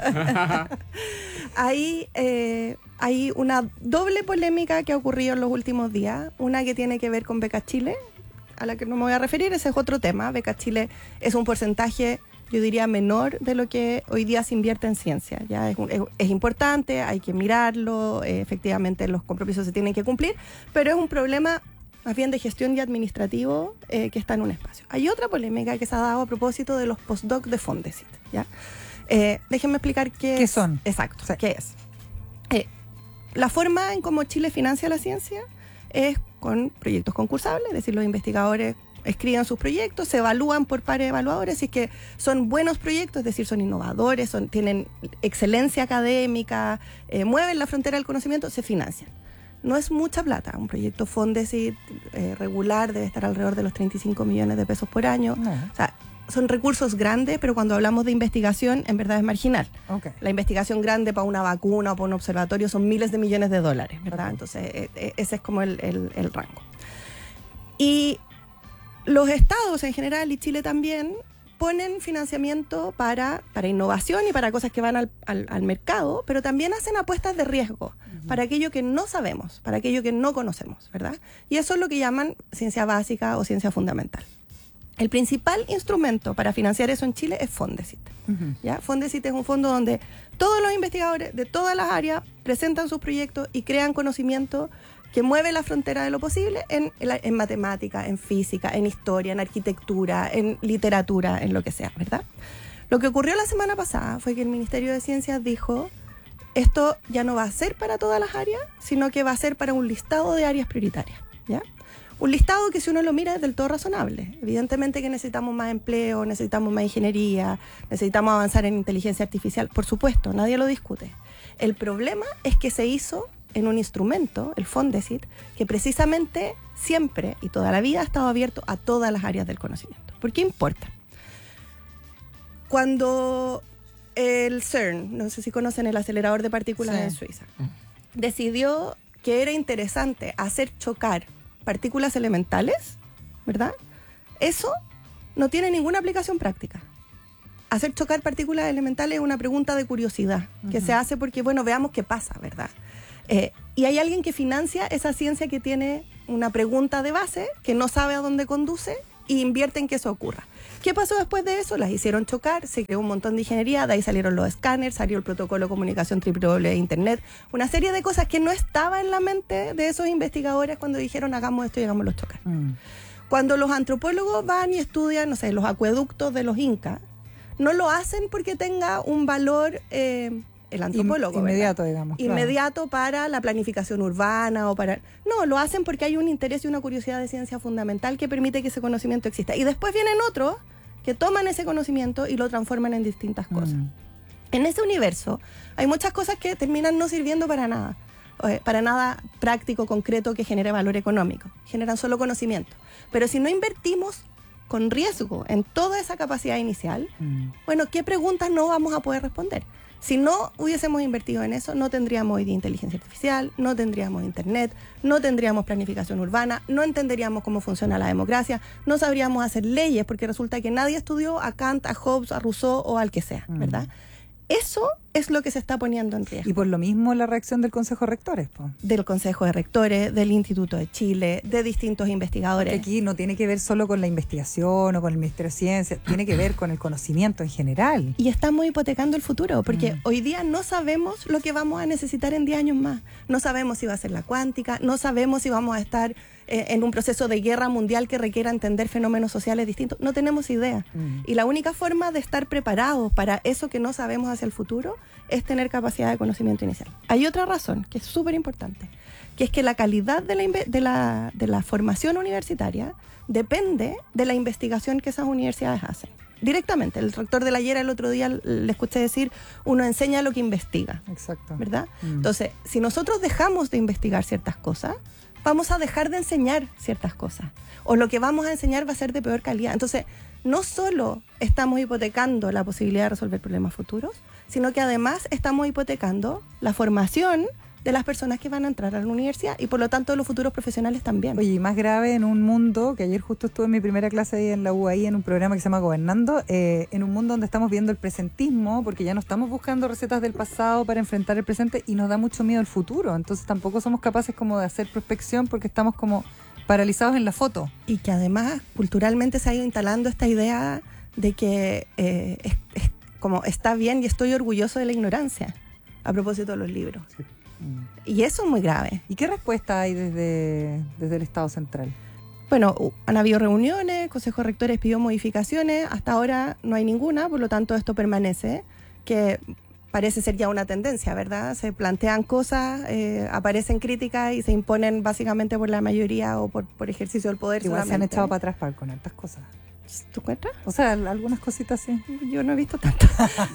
Hay una doble polémica que ha ocurrido en los últimos días. Una que tiene que ver con Beca Chile, a la que no me voy a referir, ese es otro tema. Beca Chile es un porcentaje, yo diría, menor de lo que hoy día se invierte en ciencia. Ya es importante, hay que mirarlo, efectivamente los compromisos se tienen que cumplir, pero es un problema más bien de gestión y administrativo que está en un espacio. Hay otra polémica que se ha dado a propósito de los postdoc de Fondesit, ¿ya? Déjenme explicar qué son. Exacto, qué es. La forma en cómo Chile financia la ciencia es con proyectos concursables, es decir, los investigadores escriben sus proyectos, se evalúan por pares evaluadores, y es que son buenos proyectos, es decir, son innovadores, tienen excelencia académica, mueven la frontera del conocimiento, se financian. No es mucha plata, un proyecto Fondesit regular debe estar alrededor de los 35 millones de pesos por año. O sea, son recursos grandes, pero cuando hablamos de investigación, en verdad es marginal. La investigación grande para una vacuna o para un observatorio son miles de millones de dólares, ¿verdad? Entonces, ese es como el rango. Y los estados en general, y Chile también, ponen financiamiento para innovación y para cosas que van al mercado, pero también hacen apuestas de riesgo para aquello que no sabemos, para aquello que no conocemos, ¿verdad? Y eso es lo que llaman ciencia básica o ciencia fundamental. El principal instrumento para financiar eso en Chile es Fondesit. ¿Ya? Fondesit es un fondo donde todos los investigadores de todas las áreas presentan sus proyectos y crean conocimiento que mueve la frontera de lo posible en matemática, en física, en historia, en arquitectura, en literatura, en lo que sea, ¿verdad? Lo que ocurrió la semana pasada fue que el Ministerio de Ciencias dijo, esto ya no va a ser para todas las áreas, sino que va a ser para un listado de áreas prioritarias, ¿ya? Un listado que si uno lo mira es del todo razonable. Evidentemente que necesitamos más empleo, necesitamos más ingeniería, necesitamos avanzar en inteligencia artificial, por supuesto, nadie lo discute. El problema es que se hizo en un instrumento, el Fondesit, que precisamente siempre y toda la vida ha estado abierto a todas las áreas del conocimiento. ¿Por qué importa? Cuando el CERN, no sé si conocen el acelerador de partículas en Suiza, decidió que era interesante hacer chocar partículas elementales, ¿verdad? Eso no tiene ninguna aplicación práctica. Hacer chocar partículas elementales es una pregunta de curiosidad que se hace porque, bueno, veamos qué pasa, ¿verdad? Y hay alguien que financia esa ciencia que tiene una pregunta de base, que no sabe a dónde conduce y invierte en que eso ocurra. ¿Qué pasó después de eso? Las hicieron chocar, se creó un montón de ingeniería, de ahí salieron los escáneres, salió el protocolo de comunicación www de Internet, una serie de cosas que no estaba en la mente de esos investigadores cuando dijeron hagamos esto y hagámoslo chocar. Cuando los antropólogos van y estudian, no sé, los acueductos de los incas, no lo hacen porque tenga un valor, el antropólogo, inmediato, ¿verdad? digamos. Inmediato para la planificación urbana o para... No, lo hacen porque hay un interés y una curiosidad de ciencia fundamental que permite que ese conocimiento exista. Y después vienen otros que toman ese conocimiento y lo transforman en distintas cosas. En ese universo hay muchas cosas que terminan no sirviendo para nada práctico, concreto, que genere valor económico. Generan solo conocimiento. Pero si no invertimos con riesgo en toda esa capacidad inicial, bueno, ¿qué preguntas no vamos a poder responder? Si no hubiésemos invertido en eso, no tendríamos hoy día inteligencia artificial, no tendríamos internet, no tendríamos planificación urbana, no entenderíamos cómo funciona la democracia, no sabríamos hacer leyes, porque resulta que nadie estudió a Kant, a Hobbes, a Rousseau o al que sea, ¿verdad? Eso es lo que se está poniendo en riesgo. Y por lo mismo la reacción del Consejo de Rectores, po. Del Consejo de Rectores, del Instituto de Chile, de distintos investigadores. Porque aquí no tiene que ver solo con la investigación o con el Ministerio de Ciencia, tiene que ver con el conocimiento en general. Y estamos hipotecando el futuro, porque hoy día no sabemos lo que vamos a necesitar en 10 años más. No sabemos si va a ser la cuántica, no sabemos si vamos a estar en un proceso de guerra mundial que requiera entender fenómenos sociales distintos. No tenemos idea. Y la única forma de estar preparados para eso que no sabemos hacia el futuro es tener capacidad de conocimiento inicial. Hay otra razón que es súper importante, que es que la calidad de la formación universitaria depende de la investigación que esas universidades hacen. Directamente. El rector de la Llera el otro día le escuché decir, uno enseña lo que investiga. Exacto. ¿Verdad? Entonces, si nosotros dejamos de investigar ciertas cosas, vamos a dejar de enseñar ciertas cosas. O lo que vamos a enseñar va a ser de peor calidad. Entonces, no solo estamos hipotecando la posibilidad de resolver problemas futuros, sino que además estamos hipotecando la formación de las personas que van a entrar a la universidad y por lo tanto de los futuros profesionales también. Oye, y más grave en un mundo, que ayer justo estuve en mi primera clase ahí en la UAI en un programa que se llama Gobernando, en un mundo donde estamos viendo el presentismo, porque ya no estamos buscando recetas del pasado para enfrentar el presente y nos da mucho miedo el futuro. Entonces tampoco somos capaces como de hacer prospección porque estamos como paralizados en la foto. Y que además culturalmente se ha ido instalando esta idea de que es como está bien y estoy orgulloso de la ignorancia a propósito de los libros. Sí. Y eso es muy grave. ¿Y qué respuesta hay desde el Estado central? Bueno, han habido reuniones, el Consejo de Rectores pidió modificaciones, hasta ahora no hay ninguna, por lo tanto esto permanece, que parece ser ya una tendencia, ¿verdad? Se plantean cosas, aparecen críticas y se imponen básicamente por la mayoría o por ejercicio del poder. Igual solamente. Se han echado para atrás con hartas cosas. ¿Tú cuentas? O sea, algunas cositas sí. Yo no he visto tanto.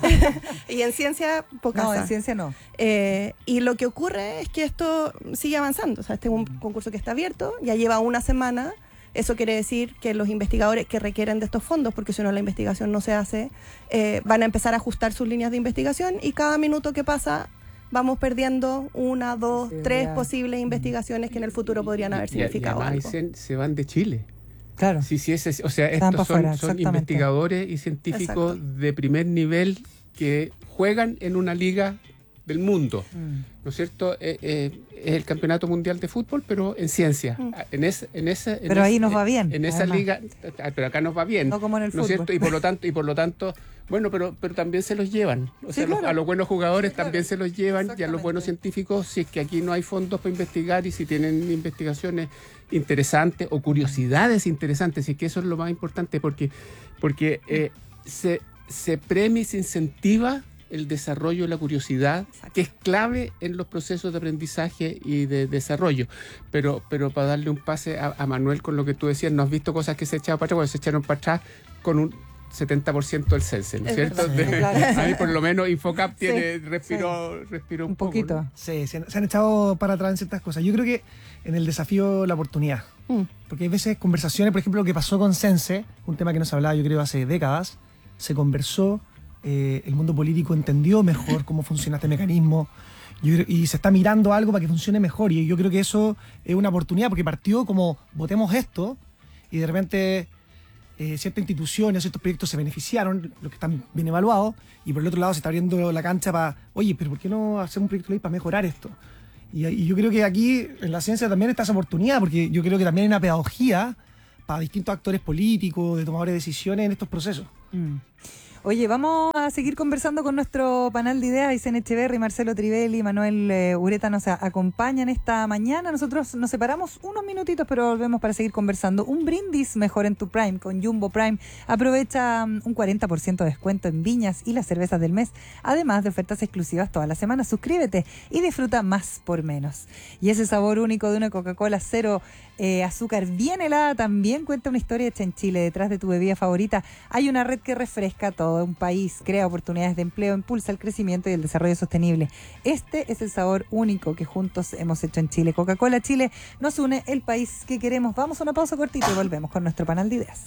Y en ciencia, pocas. No, en ciencia no. Y lo que ocurre es que esto sigue avanzando. O sea, este es un concurso que está abierto, ya lleva una semana. Eso quiere decir que los investigadores que requieren de estos fondos, porque si no la investigación no se hace, van a empezar a ajustar sus líneas de investigación y cada minuto que pasa vamos perdiendo 1, 2, 3 posibles investigaciones que en el futuro podrían haber significado y además algo. Se van de Chile. Claro. Sí, o sea, estos son investigadores y científicos de primer nivel que juegan en una liga del mundo, ¿no es cierto? Es el campeonato mundial de fútbol, pero en ciencia. Pero ahí nos va bien. En esa liga, pero acá nos va bien. No como en el fútbol. ¿No es cierto? Y por lo tanto, bueno, pero también se los llevan. O sea, claro. A los buenos jugadores también se los llevan y a los buenos científicos, si es que aquí no hay fondos para investigar y si tienen investigaciones interesantes o curiosidades interesantes, y que eso es lo más importante porque se premia y se incentiva el desarrollo, la curiosidad, Exacto. que es clave en los procesos de aprendizaje y de desarrollo. Pero para darle un pase a Manuel con lo que tú decías, ¿no has visto cosas que se echaron para atrás? Bueno, se echaron para atrás con un 70% del CENSE, ¿no es cierto? Ahí por lo menos Infocap respiró un poquito. poco, ¿no? Sí, se han echado para atrás en ciertas cosas. Yo creo que en el desafío la oportunidad. Porque hay veces conversaciones, por ejemplo, lo que pasó con CENSE, un tema que no se hablaba yo creo hace décadas, se conversó, el mundo político entendió mejor cómo funciona este mecanismo y se está mirando algo para que funcione mejor. Y yo creo que eso es una oportunidad porque partió como votemos esto y de repente ciertas instituciones, ciertos proyectos se beneficiaron, los que están bien evaluados, y por el otro lado se está abriendo la cancha para, oye, pero ¿por qué no hacer un proyecto de ley para mejorar esto? Y yo creo que aquí en la ciencia también está esa oportunidad, porque yo creo que también hay una pedagogía para distintos actores políticos, de tomadores de decisiones en estos procesos. Oye, vamos a seguir conversando con nuestro panel de ideas. Aysén Echeverry, Marcelo Trivelli, Manuel Ureta nos acompañan esta mañana. Nosotros nos separamos unos minutitos, pero volvemos para seguir conversando. Un brindis mejor en tu Prime con Jumbo Prime. Aprovecha un 40% de descuento en viñas y las cervezas del mes, además de ofertas exclusivas toda la semana. Suscríbete y disfruta más por menos. Y ese sabor único de una Coca-Cola cero azúcar bien helada también cuenta una historia hecha en Chile. Detrás de tu bebida favorita hay una red que refresca todo un país, crea oportunidades de empleo, impulsa el crecimiento y el desarrollo sostenible. Este es el sabor único que juntos hemos hecho en Chile. Coca-Cola Chile nos une, el país que queremos. Vamos a una pausa cortita y volvemos con nuestro panel de ideas.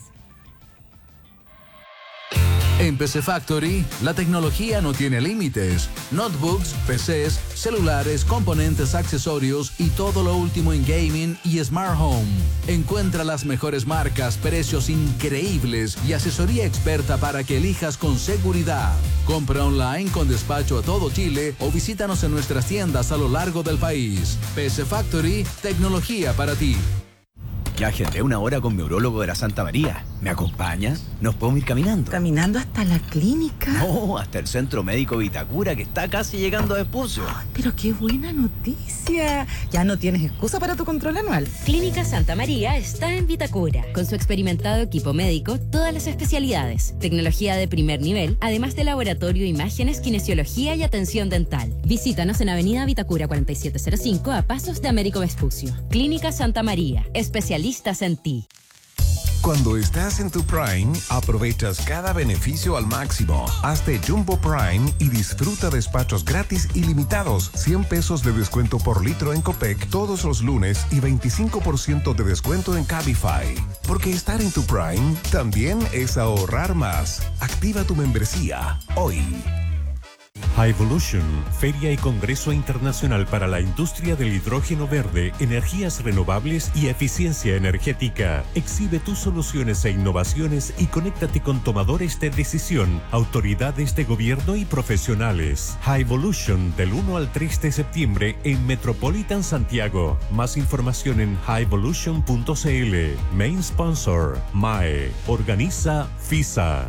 En PC Factory, la tecnología no tiene límites. Notebooks, PCs, celulares, componentes, accesorios y todo lo último en gaming y smart home. Encuentra las mejores marcas, precios increíbles y asesoría experta para que elijas con seguridad. Compra online con despacho a todo Chile o visítanos en nuestras tiendas a lo largo del país. PC Factory, tecnología para ti. Ya agendé una hora con mi urólogo de la Santa María. ¿Me acompaña? ¿Nos podemos ir caminando? ¿Caminando hasta la clínica? No, hasta el Centro Médico Vitacura, que está casi llegando a Vespucio. Pero qué buena noticia. Ya no tienes excusa para tu control anual. Clínica Santa María está en Vitacura. Con su experimentado equipo médico, todas las especialidades, tecnología de primer nivel, además de laboratorio, imágenes, kinesiología y atención dental. Visítanos en Avenida Vitacura 4705 a pasos de Américo Vespucio. Clínica Santa María, especialistas en ti. Cuando estás en tu Prime, aprovechas cada beneficio al máximo. Hazte Jumbo Prime y disfruta despachos gratis ilimitados, 100 pesos de descuento por litro en Copec todos los lunes y 25% de descuento en Cabify. Porque estar en tu Prime también es ahorrar más. Activa tu membresía hoy. Highvolution, Feria y Congreso Internacional para la Industria del Hidrógeno Verde, Energías Renovables y Eficiencia Energética. Exhibe tus soluciones e innovaciones y conéctate con tomadores de decisión, autoridades de gobierno y profesionales. Highvolution del 1 al 3 de septiembre en Metropolitan Santiago. Más información en highvolution.cl. Main sponsor, MAE. Organiza FISA.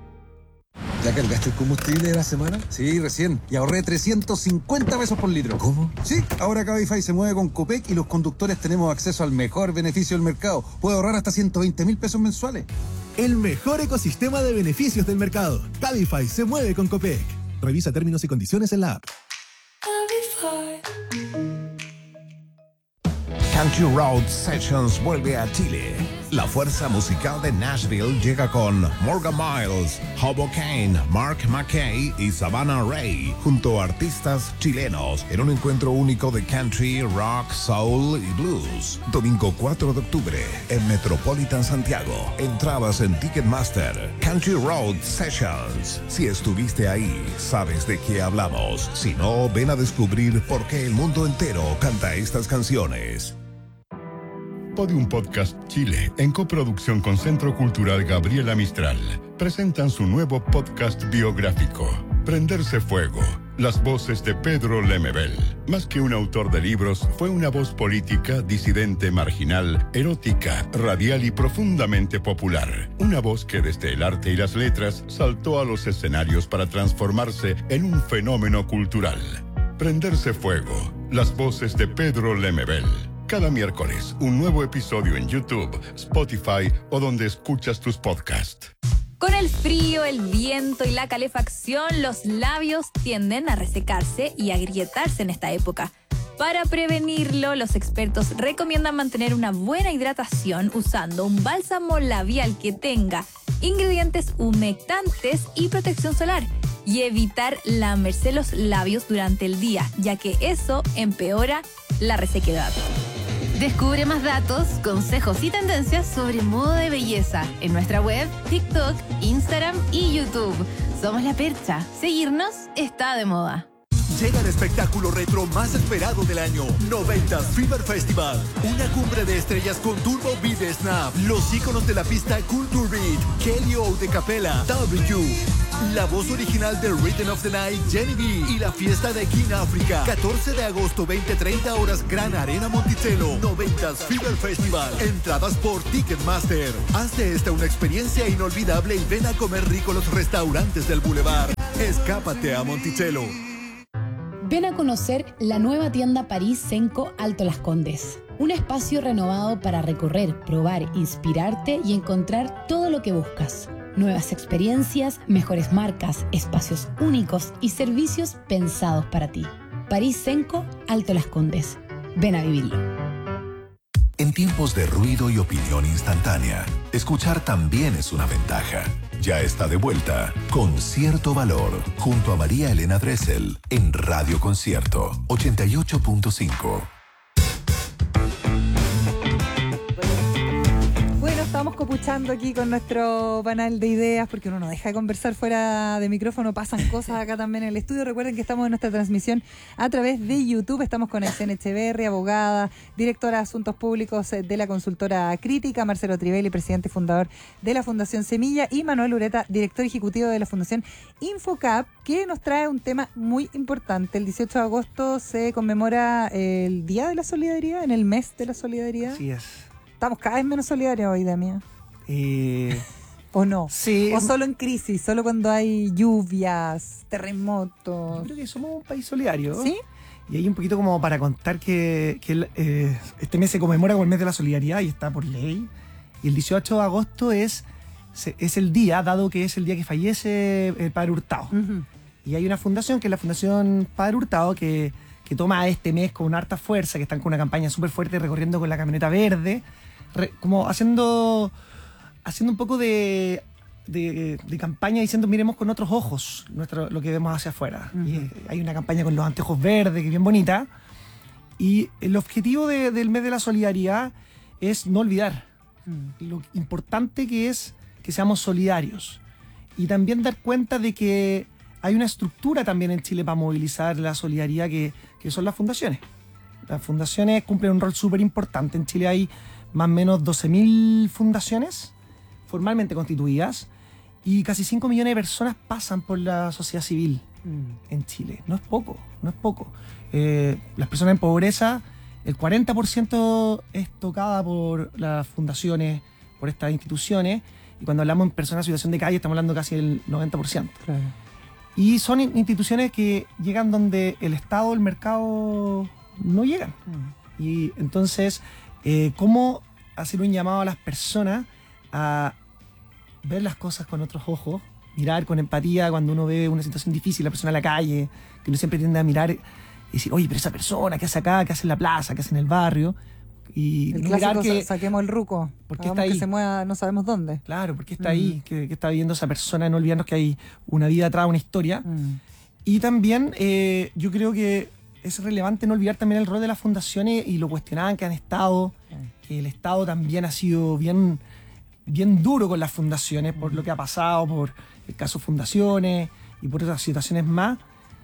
¿Ya cargaste el combustible de la semana? Sí, recién. Y ahorré 350 pesos por litro. ¿Cómo? Sí, ahora Cabify se mueve con Copec y los conductores tenemos acceso al mejor beneficio del mercado. Puedo ahorrar hasta 120.000 pesos mensuales. El mejor ecosistema de beneficios del mercado. Cabify se mueve con Copec. Revisa términos y condiciones en la app. Country Road Sessions vuelve a Chile. La fuerza musical de Nashville llega con Morgan Miles, Hobo Kane, Mark McKay y Savannah Ray, junto a artistas chilenos, en un encuentro único de country, rock, soul y blues. Domingo 4 de octubre, en Metropolitan Santiago. Entradas en Ticketmaster. Country Road Sessions. Si estuviste ahí, sabes de qué hablamos. Si no, ven a descubrir por qué el mundo entero canta estas canciones. Podium Podcast Chile, en coproducción con Centro Cultural Gabriela Mistral, presentan su nuevo podcast biográfico, Prenderse Fuego, las voces de Pedro Lemebel. Más que un autor de libros, fue una voz política, disidente, marginal, erótica, radial y profundamente popular. Una voz que desde el arte y las letras saltó a los escenarios para transformarse en un fenómeno cultural. Prenderse Fuego, las voces de Pedro Lemebel. Cada miércoles, un nuevo episodio en YouTube, Spotify o donde escuchas tus podcasts. Con el frío, el viento y la calefacción, los labios tienden a resecarse y agrietarse en esta época. Para prevenirlo, los expertos recomiendan mantener una buena hidratación usando un bálsamo labial que tenga ingredientes humectantes y protección solar, y evitar lamerse los labios durante el día, ya que eso empeora la resequedad. Descubre más datos, consejos y tendencias sobre moda de belleza en nuestra web, TikTok, Instagram y YouTube. Somos La Percha. Seguirnos está de moda. Llega el espectáculo retro más esperado del año, 90s Fever Festival. Una cumbre de estrellas con Turbo Beat de Snap, los íconos de la pista Culture Beat, Kelly O de Capella, W, la voz original de Rhythm of the Night, Jenny B, y la fiesta de King África. 14 de agosto, 20-30 horas, Gran Arena Monticello. 90s Fever Festival. Entradas por Ticketmaster. Haz de esta una experiencia inolvidable y ven a comer rico los restaurantes del Boulevard. Escápate a Monticello. Ven a conocer la nueva tienda París Senco Alto Las Condes. Un espacio renovado para recorrer, probar, inspirarte y encontrar todo lo que buscas. Nuevas experiencias, mejores marcas, espacios únicos y servicios pensados para ti. París Senco Alto Las Condes. Ven a vivirlo. En tiempos de ruido y opinión instantánea, escuchar también es una ventaja. Ya está de vuelta Con Cierto Valor, junto a María Elena Dressel, en Radio Concierto 88.5. Bueno, estamos copuchando aquí con nuestro panel de ideas, porque uno no deja de conversar fuera de micrófono, pasan cosas acá también en el estudio. Recuerden que estamos en nuestra transmisión a través de YouTube. Estamos con Aysén Echeverri, abogada, directora de Asuntos Públicos de la consultora Crítica, Marcelo Trivelli, presidente y fundador de la Fundación Semilla, y Manuel Ureta, director ejecutivo de la Fundación Infocap, que nos trae un tema muy importante. El 18 de agosto se conmemora el Día de la Solidaridad, en el mes de la solidaridad. Así es. Estamos cada vez menos solidarios hoy, Damián. ¿O no? Sí. ¿O solo en crisis? ¿Solo cuando hay lluvias, terremotos? Yo creo que somos un país solidario. ¿Sí? Y hay un poquito como para contar que este mes se conmemora como el mes de la solidaridad y está por ley. Y el 18 de agosto es el día, dado que es el día que fallece el padre Hurtado. Uh-huh. Y hay una fundación, que es la Fundación Padre Hurtado, que toma este mes con una harta fuerza, que están con una campaña súper fuerte, recorriendo con la camioneta verde, como haciendo un poco de campaña, diciendo miremos con otros ojos lo que vemos hacia afuera. Uh-huh. Y hay una campaña con los anteojos verdes, que es bien bonita. Y el objetivo del mes de la solidaridad es no olvidar lo importante que es que seamos solidarios. Y también dar cuenta de que hay una estructura también en Chile para movilizar la solidaridad, que son las fundaciones. Las fundaciones cumplen un rol súper importante. En Chile hay más o menos 12.000 fundaciones formalmente constituidas, y casi 5 millones de personas pasan por la sociedad civil en Chile. No es poco. Las personas en pobreza, el 40% es tocada por las fundaciones, por estas instituciones, y cuando hablamos en personas en situación de calle estamos hablando casi del 90%. Claro. Y son instituciones que llegan donde el Estado, el mercado no llegan. Y entonces, ¿cómo hacer un llamado a las personas a ver las cosas con otros ojos, mirar con empatía cuando uno ve una situación difícil, la persona en la calle, que uno siempre tiende a mirar y decir, oye, pero esa persona, ¿qué hace acá? ¿Qué hace en la plaza? ¿Qué hace en el barrio? Y el no clásico, mirar que saquemos el ruco, porque está ahí, que se mueva no sabemos dónde. Claro, porque está ahí, que está viviendo esa persona, no olvidarnos que hay una vida atrás, una historia. Y también yo creo que es relevante no olvidar también el rol de las fundaciones y lo cuestionaban que han estado, que el Estado también ha sido bien duro con las fundaciones por lo que ha pasado, por el caso Fundaciones y por otras situaciones más.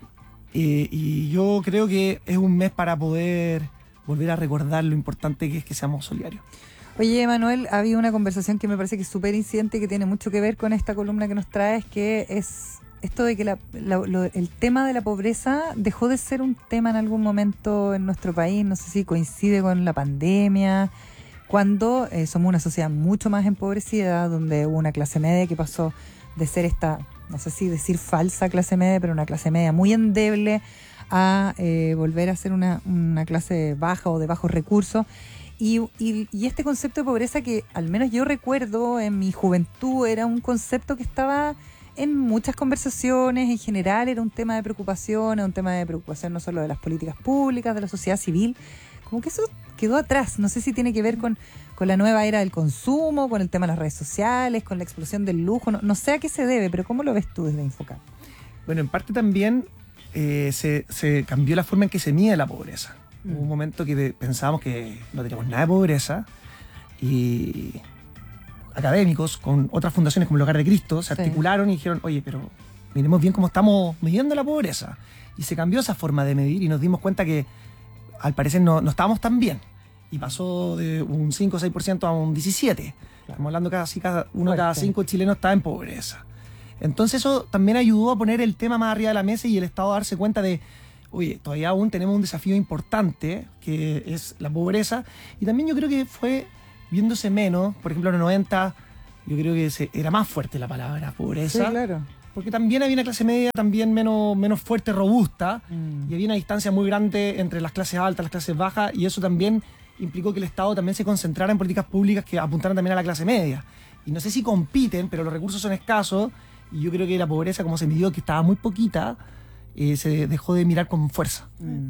Y yo creo que es un mes para poder volver a recordar lo importante que es que seamos solidarios. Oye, Manuel, ha habido una conversación que me parece que es súper incidente, que tiene mucho que ver con esta columna que nos traes, que es esto de que el tema de la pobreza dejó de ser un tema en algún momento en nuestro país. No sé si coincide con la pandemia, cuando somos una sociedad mucho más empobrecida, donde hubo una clase media que pasó de ser esta, no sé si decir falsa clase media, pero una clase media muy endeble, a volver a ser una clase baja o de bajos recursos. Y este concepto de pobreza que al menos yo recuerdo en mi juventud era un concepto que estaba en muchas conversaciones, en general era un tema de preocupación, no solo de las políticas públicas, de la sociedad civil, como que eso quedó atrás. No sé si tiene que ver con la nueva era del consumo, con el tema de las redes sociales, con la explosión del lujo, no sé a qué se debe, pero ¿cómo lo ves tú desde Infocap? Bueno, en parte también se cambió la forma en que se mide la pobreza. Hubo un momento que pensábamos que no teníamos nada de pobreza y académicos con otras fundaciones como el Hogar de Cristo se articularon y dijeron, oye, pero miremos bien cómo estamos midiendo la pobreza. Y se cambió esa forma de medir y nos dimos cuenta que al parecer no estábamos tan bien. Y pasó de un 5 o 6% a un 17%. Claro. Estamos hablando casi uno de cada 5 chilenos está en pobreza. Entonces eso también ayudó a poner el tema más arriba de la mesa y el Estado a darse cuenta de, oye, todavía aún tenemos un desafío importante que es la pobreza. Y también yo creo que fue viéndose menos, por ejemplo en los 90 yo creo que era más fuerte la palabra pobreza. Sí, claro. Porque también había una clase media también menos fuerte, robusta, y había una distancia muy grande entre las clases altas y las clases bajas, y eso también implicó que el Estado también se concentrara en políticas públicas que apuntaran también a la clase media. Y no sé si compiten, pero los recursos son escasos, y yo creo que la pobreza, como se midió, que estaba muy poquita, se dejó de mirar con fuerza.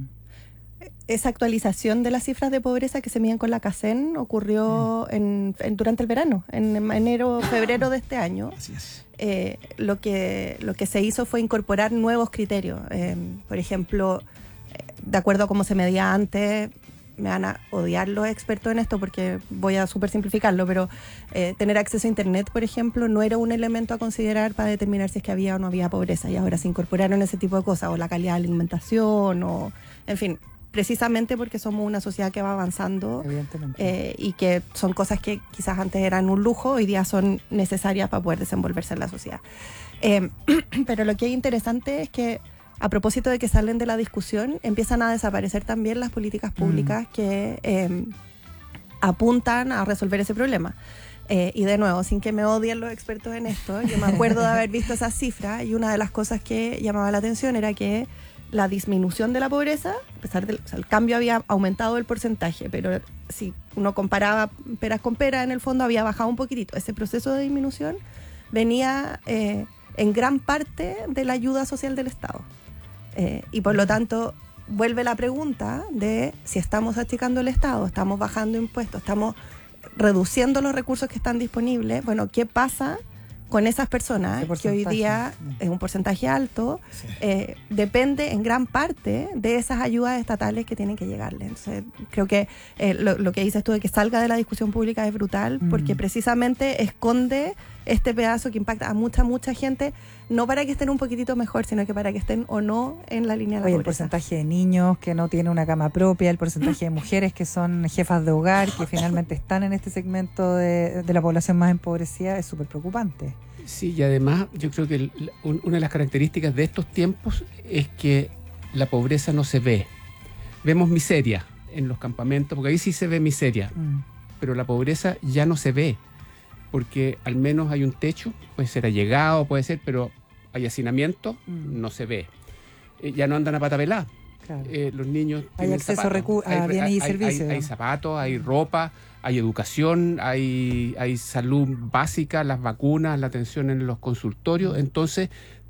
Esa actualización de las cifras de pobreza que se miden con la CACEN ocurrió durante el verano, en enero, febrero de este año. Así es. Lo que se hizo fue incorporar nuevos criterios. Por ejemplo, de acuerdo a cómo se medía antes, me van a odiar los expertos en esto porque voy a súper simplificarlo, pero tener acceso a Internet, por ejemplo, no era un elemento a considerar para determinar si es que había o no había pobreza, y ahora se incorporaron ese tipo de cosas, o la calidad de la alimentación, o en fin, precisamente porque somos una sociedad que va avanzando, y que son cosas que quizás antes eran un lujo, hoy día son necesarias para poder desenvolverse en la sociedad. Pero lo que es interesante es que, a propósito de que salen de la discusión, empiezan a desaparecer también las políticas públicas que apuntan a resolver ese problema. Y de nuevo, sin que me odien los expertos en esto, yo me acuerdo de haber visto esas cifras, y una de las cosas que llamaba la atención era que la disminución de la pobreza, a pesar del el cambio había aumentado el porcentaje, pero si uno comparaba peras con peras, en el fondo había bajado un poquitito. Ese proceso de disminución venía en gran parte de la ayuda social del Estado. Y por lo tanto, vuelve la pregunta de si estamos achicando el Estado, estamos bajando impuestos, estamos reduciendo los recursos que están disponibles. Bueno, ¿qué pasa con esas personas que hoy día es un porcentaje alto? Depende en gran parte de esas ayudas estatales que tienen que llegarle. Entonces, creo que lo que dices tú de que salga de la discusión pública es brutal, porque precisamente esconde este pedazo que impacta a mucha gente, no para que estén un poquitito mejor, sino que para que estén o no en la línea de la pobreza. El porcentaje de niños que no tienen una cama propia, el porcentaje de mujeres que son jefas de hogar, que finalmente están en este segmento de la población más empobrecida, es súper preocupante. Sí, y además yo creo que una de las características de estos tiempos es que la pobreza no se ve. Vemos miseria en los campamentos, porque ahí sí se ve miseria, pero la pobreza ya no se ve, porque al menos hay un techo, puede ser allegado, puede ser, pero hay hacinamiento, no se ve. Ya no andan a pata pelada. Claro. Los niños hay acceso a bienes y servicios. Hay zapatos, hay ropa, hay educación, hay salud básica, las vacunas, la atención en los consultorios. Entonces,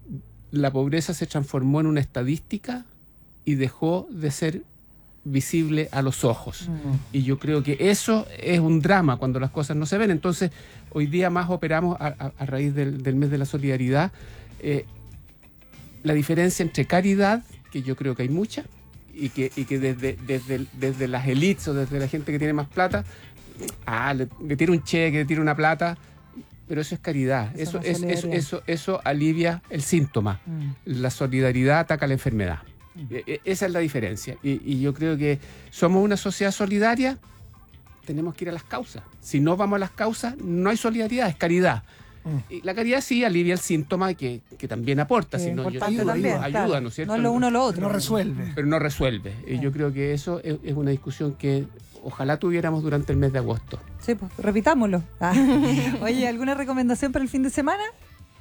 la pobreza se transformó en una estadística y dejó de ser visible a los ojos. Y yo creo que eso es un drama cuando las cosas no se ven. Entonces, hoy día más operamos a raíz del mes de la solidaridad. La diferencia entre caridad, que yo creo que hay mucha, y que desde las élites o desde la gente que tiene más plata, le tira un cheque, le tira una plata, pero eso es caridad. Eso alivia el síntoma. La solidaridad ataca la enfermedad. Esa es la diferencia. Y yo creo que somos una sociedad solidaria, tenemos que ir a las causas. Si no vamos a las causas, no hay solidaridad, es caridad. Y la caridad sí alivia el síntoma que también aporta, si no, ayuda, ¿no es cierto? No lo uno o lo otro. No resuelve. Pero no resuelve. Y yo creo que eso es una discusión que ojalá tuviéramos durante el mes de agosto. Sí, pues repitámoslo. Oye, ¿alguna recomendación para el fin de semana?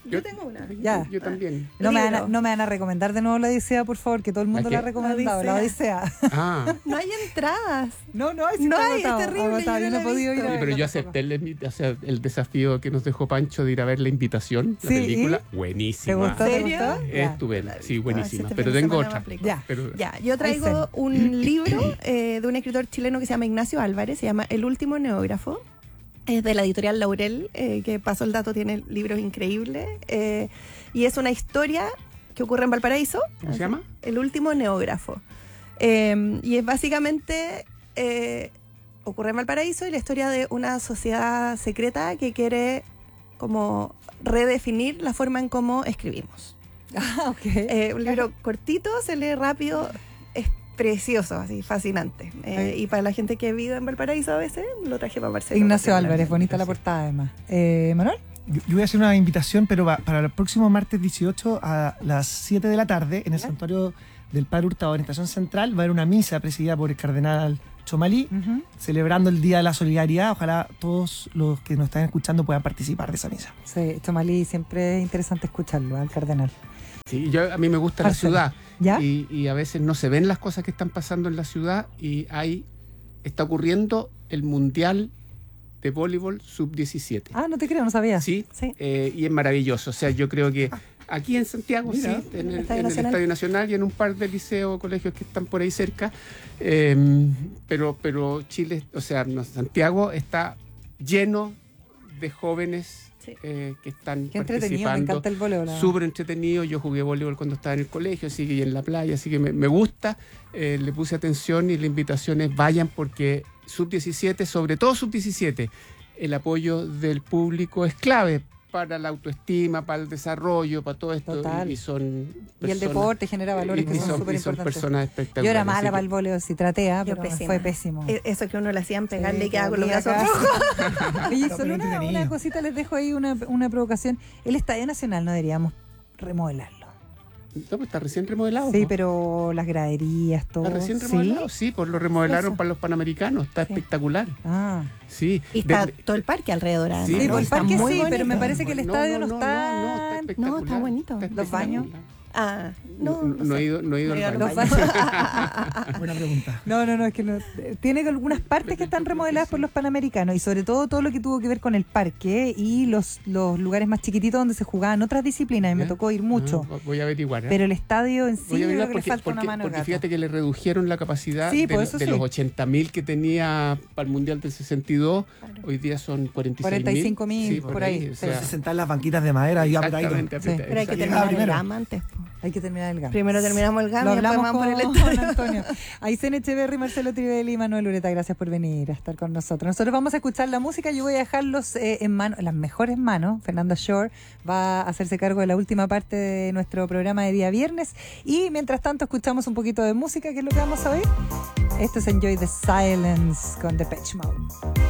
Yo tengo una. Ya. Yo también. No me van a recomendar de nuevo la Odisea, por favor, que todo el mundo la ha recomendado. La Odisea. Ah. No hay entradas. No hay. No hay, es terrible. Yo no he podido ir a Sí, pero yo acepté el desafío que nos dejó Pancho de ir a ver La Invitación, la película. Buenísima. ¿Te gustó? Estupenda. Sí, buenísima. Este Pero fin de tengo semana otra. me Pero, Ya, yo traigo un libro de un escritor chileno que se llama Ignacio Álvarez, se llama El último neógrafo. Es de la editorial Laurel, que pasó el dato, tiene libros increíbles. Y es una historia que ocurre en Valparaíso. ¿Cómo se llama? El último neógrafo. Y es básicamente, ocurre en Valparaíso y la historia de una sociedad secreta que quiere como redefinir la forma en cómo escribimos. Ah, ok. Un libro cortito, se lee rápido, es precioso, así, fascinante. Y para la gente que vive en Valparaíso a veces, lo traje para Barcelona. Ignacio Álvarez, bonita la portada además. ¿Manuel? Yo voy a hacer una invitación, pero para el próximo martes 18 a las 7 de la tarde, en el Santuario del Padre Hurtado, en Estación Central, va a haber una misa presidida por el cardenal Chomalí, celebrando el Día de la Solidaridad. Ojalá todos los que nos están escuchando puedan participar de esa misa. Sí, Chomalí siempre es interesante escucharlo, al cardenal. Sí, a mí me gusta la ciudad. ¿Ya? Y a veces no se ven las cosas que están pasando en la ciudad y está ocurriendo el Mundial de Voleibol Sub-17. Ah, no te creo, no sabía. Sí. Y es maravilloso. O sea, yo creo que aquí en Santiago, Mira, en el Estadio Nacional. Estadio Nacional y en un par de liceos o colegios que están por ahí cerca. Pero Chile, o sea, Santiago está lleno de jóvenes que están Qué entretenido, participando. me encanta el voleibol. Súper entretenido. Yo jugué voleibol cuando estaba en el colegio, así que y en la playa, así que me gusta. Le puse atención y la invitación es vayan porque Sub-17, sobre todo Sub-17, el apoyo del público es clave para la autoestima, para el desarrollo, para todo esto. Total. Y son Y el deporte genera valores que son súper son importantes. personas espectaculares. Yo era mala para el voleibol, si tratea, Yo pero pésima. fue pésimo. Eso que uno le hacían pegarle y Sí, quedaba con los dolía brazos casi. rojos. Oye, No, solo pero entretenido. una cosita les dejo ahí, una provocación. El Estadio Nacional no deberíamos remodelarlo. No, pues está recién remodelado. Sí, ¿no? pero las graderías, todo. Está recién ¿Sí? remodelado, sí, pues lo remodelaron Eso. para los Panamericanos, está espectacular. Ah. Sí. Y está todo el parque alrededor. Sí, Sí, no, por el está parque muy sí, bonito. pero me parece que el estadio no, está... está espectacular. No, está bonito. Los baños. Ah, No he ido al baño. Los baños. Buena pregunta. No, es que no. Tiene algunas partes que están remodeladas por los Panamericanos y sobre todo lo que tuvo que ver con el parque y los lugares más chiquititos donde se jugaban otras disciplinas y me tocó ir mucho. Voy a averiguar. Pero el estadio en sí Voy a yo creo averiguar que le falta una mano de porque gato. fíjate que le redujeron la capacidad Sí, de, pues eso de sí. los 80.000 que tenía para el Mundial del 62. Hoy día son 46.000. 45.000, Sí, por ahí. O sea, Se sentan las banquitas de madera y apretadito. exactamente. Pero hay que Llegaba terminar el primero. GAM antes. po. Hay que terminar el GAM. Primero terminamos el GAM Lo y después hablamos vamos por el con estadio. Antonio. Aysén Echeverry, Marcelo Trivelli y Manuel Ureta, gracias por venir a estar con nosotros. Nosotros vamos a escuchar la música, yo voy a dejarlos en las mejores manos. Fernanda Shore va a hacerse cargo de la última parte de nuestro programa de día viernes y mientras tanto escuchamos un poquito de música, que es lo que vamos a oír. Esto es Enjoy the Silence con Depeche Mode.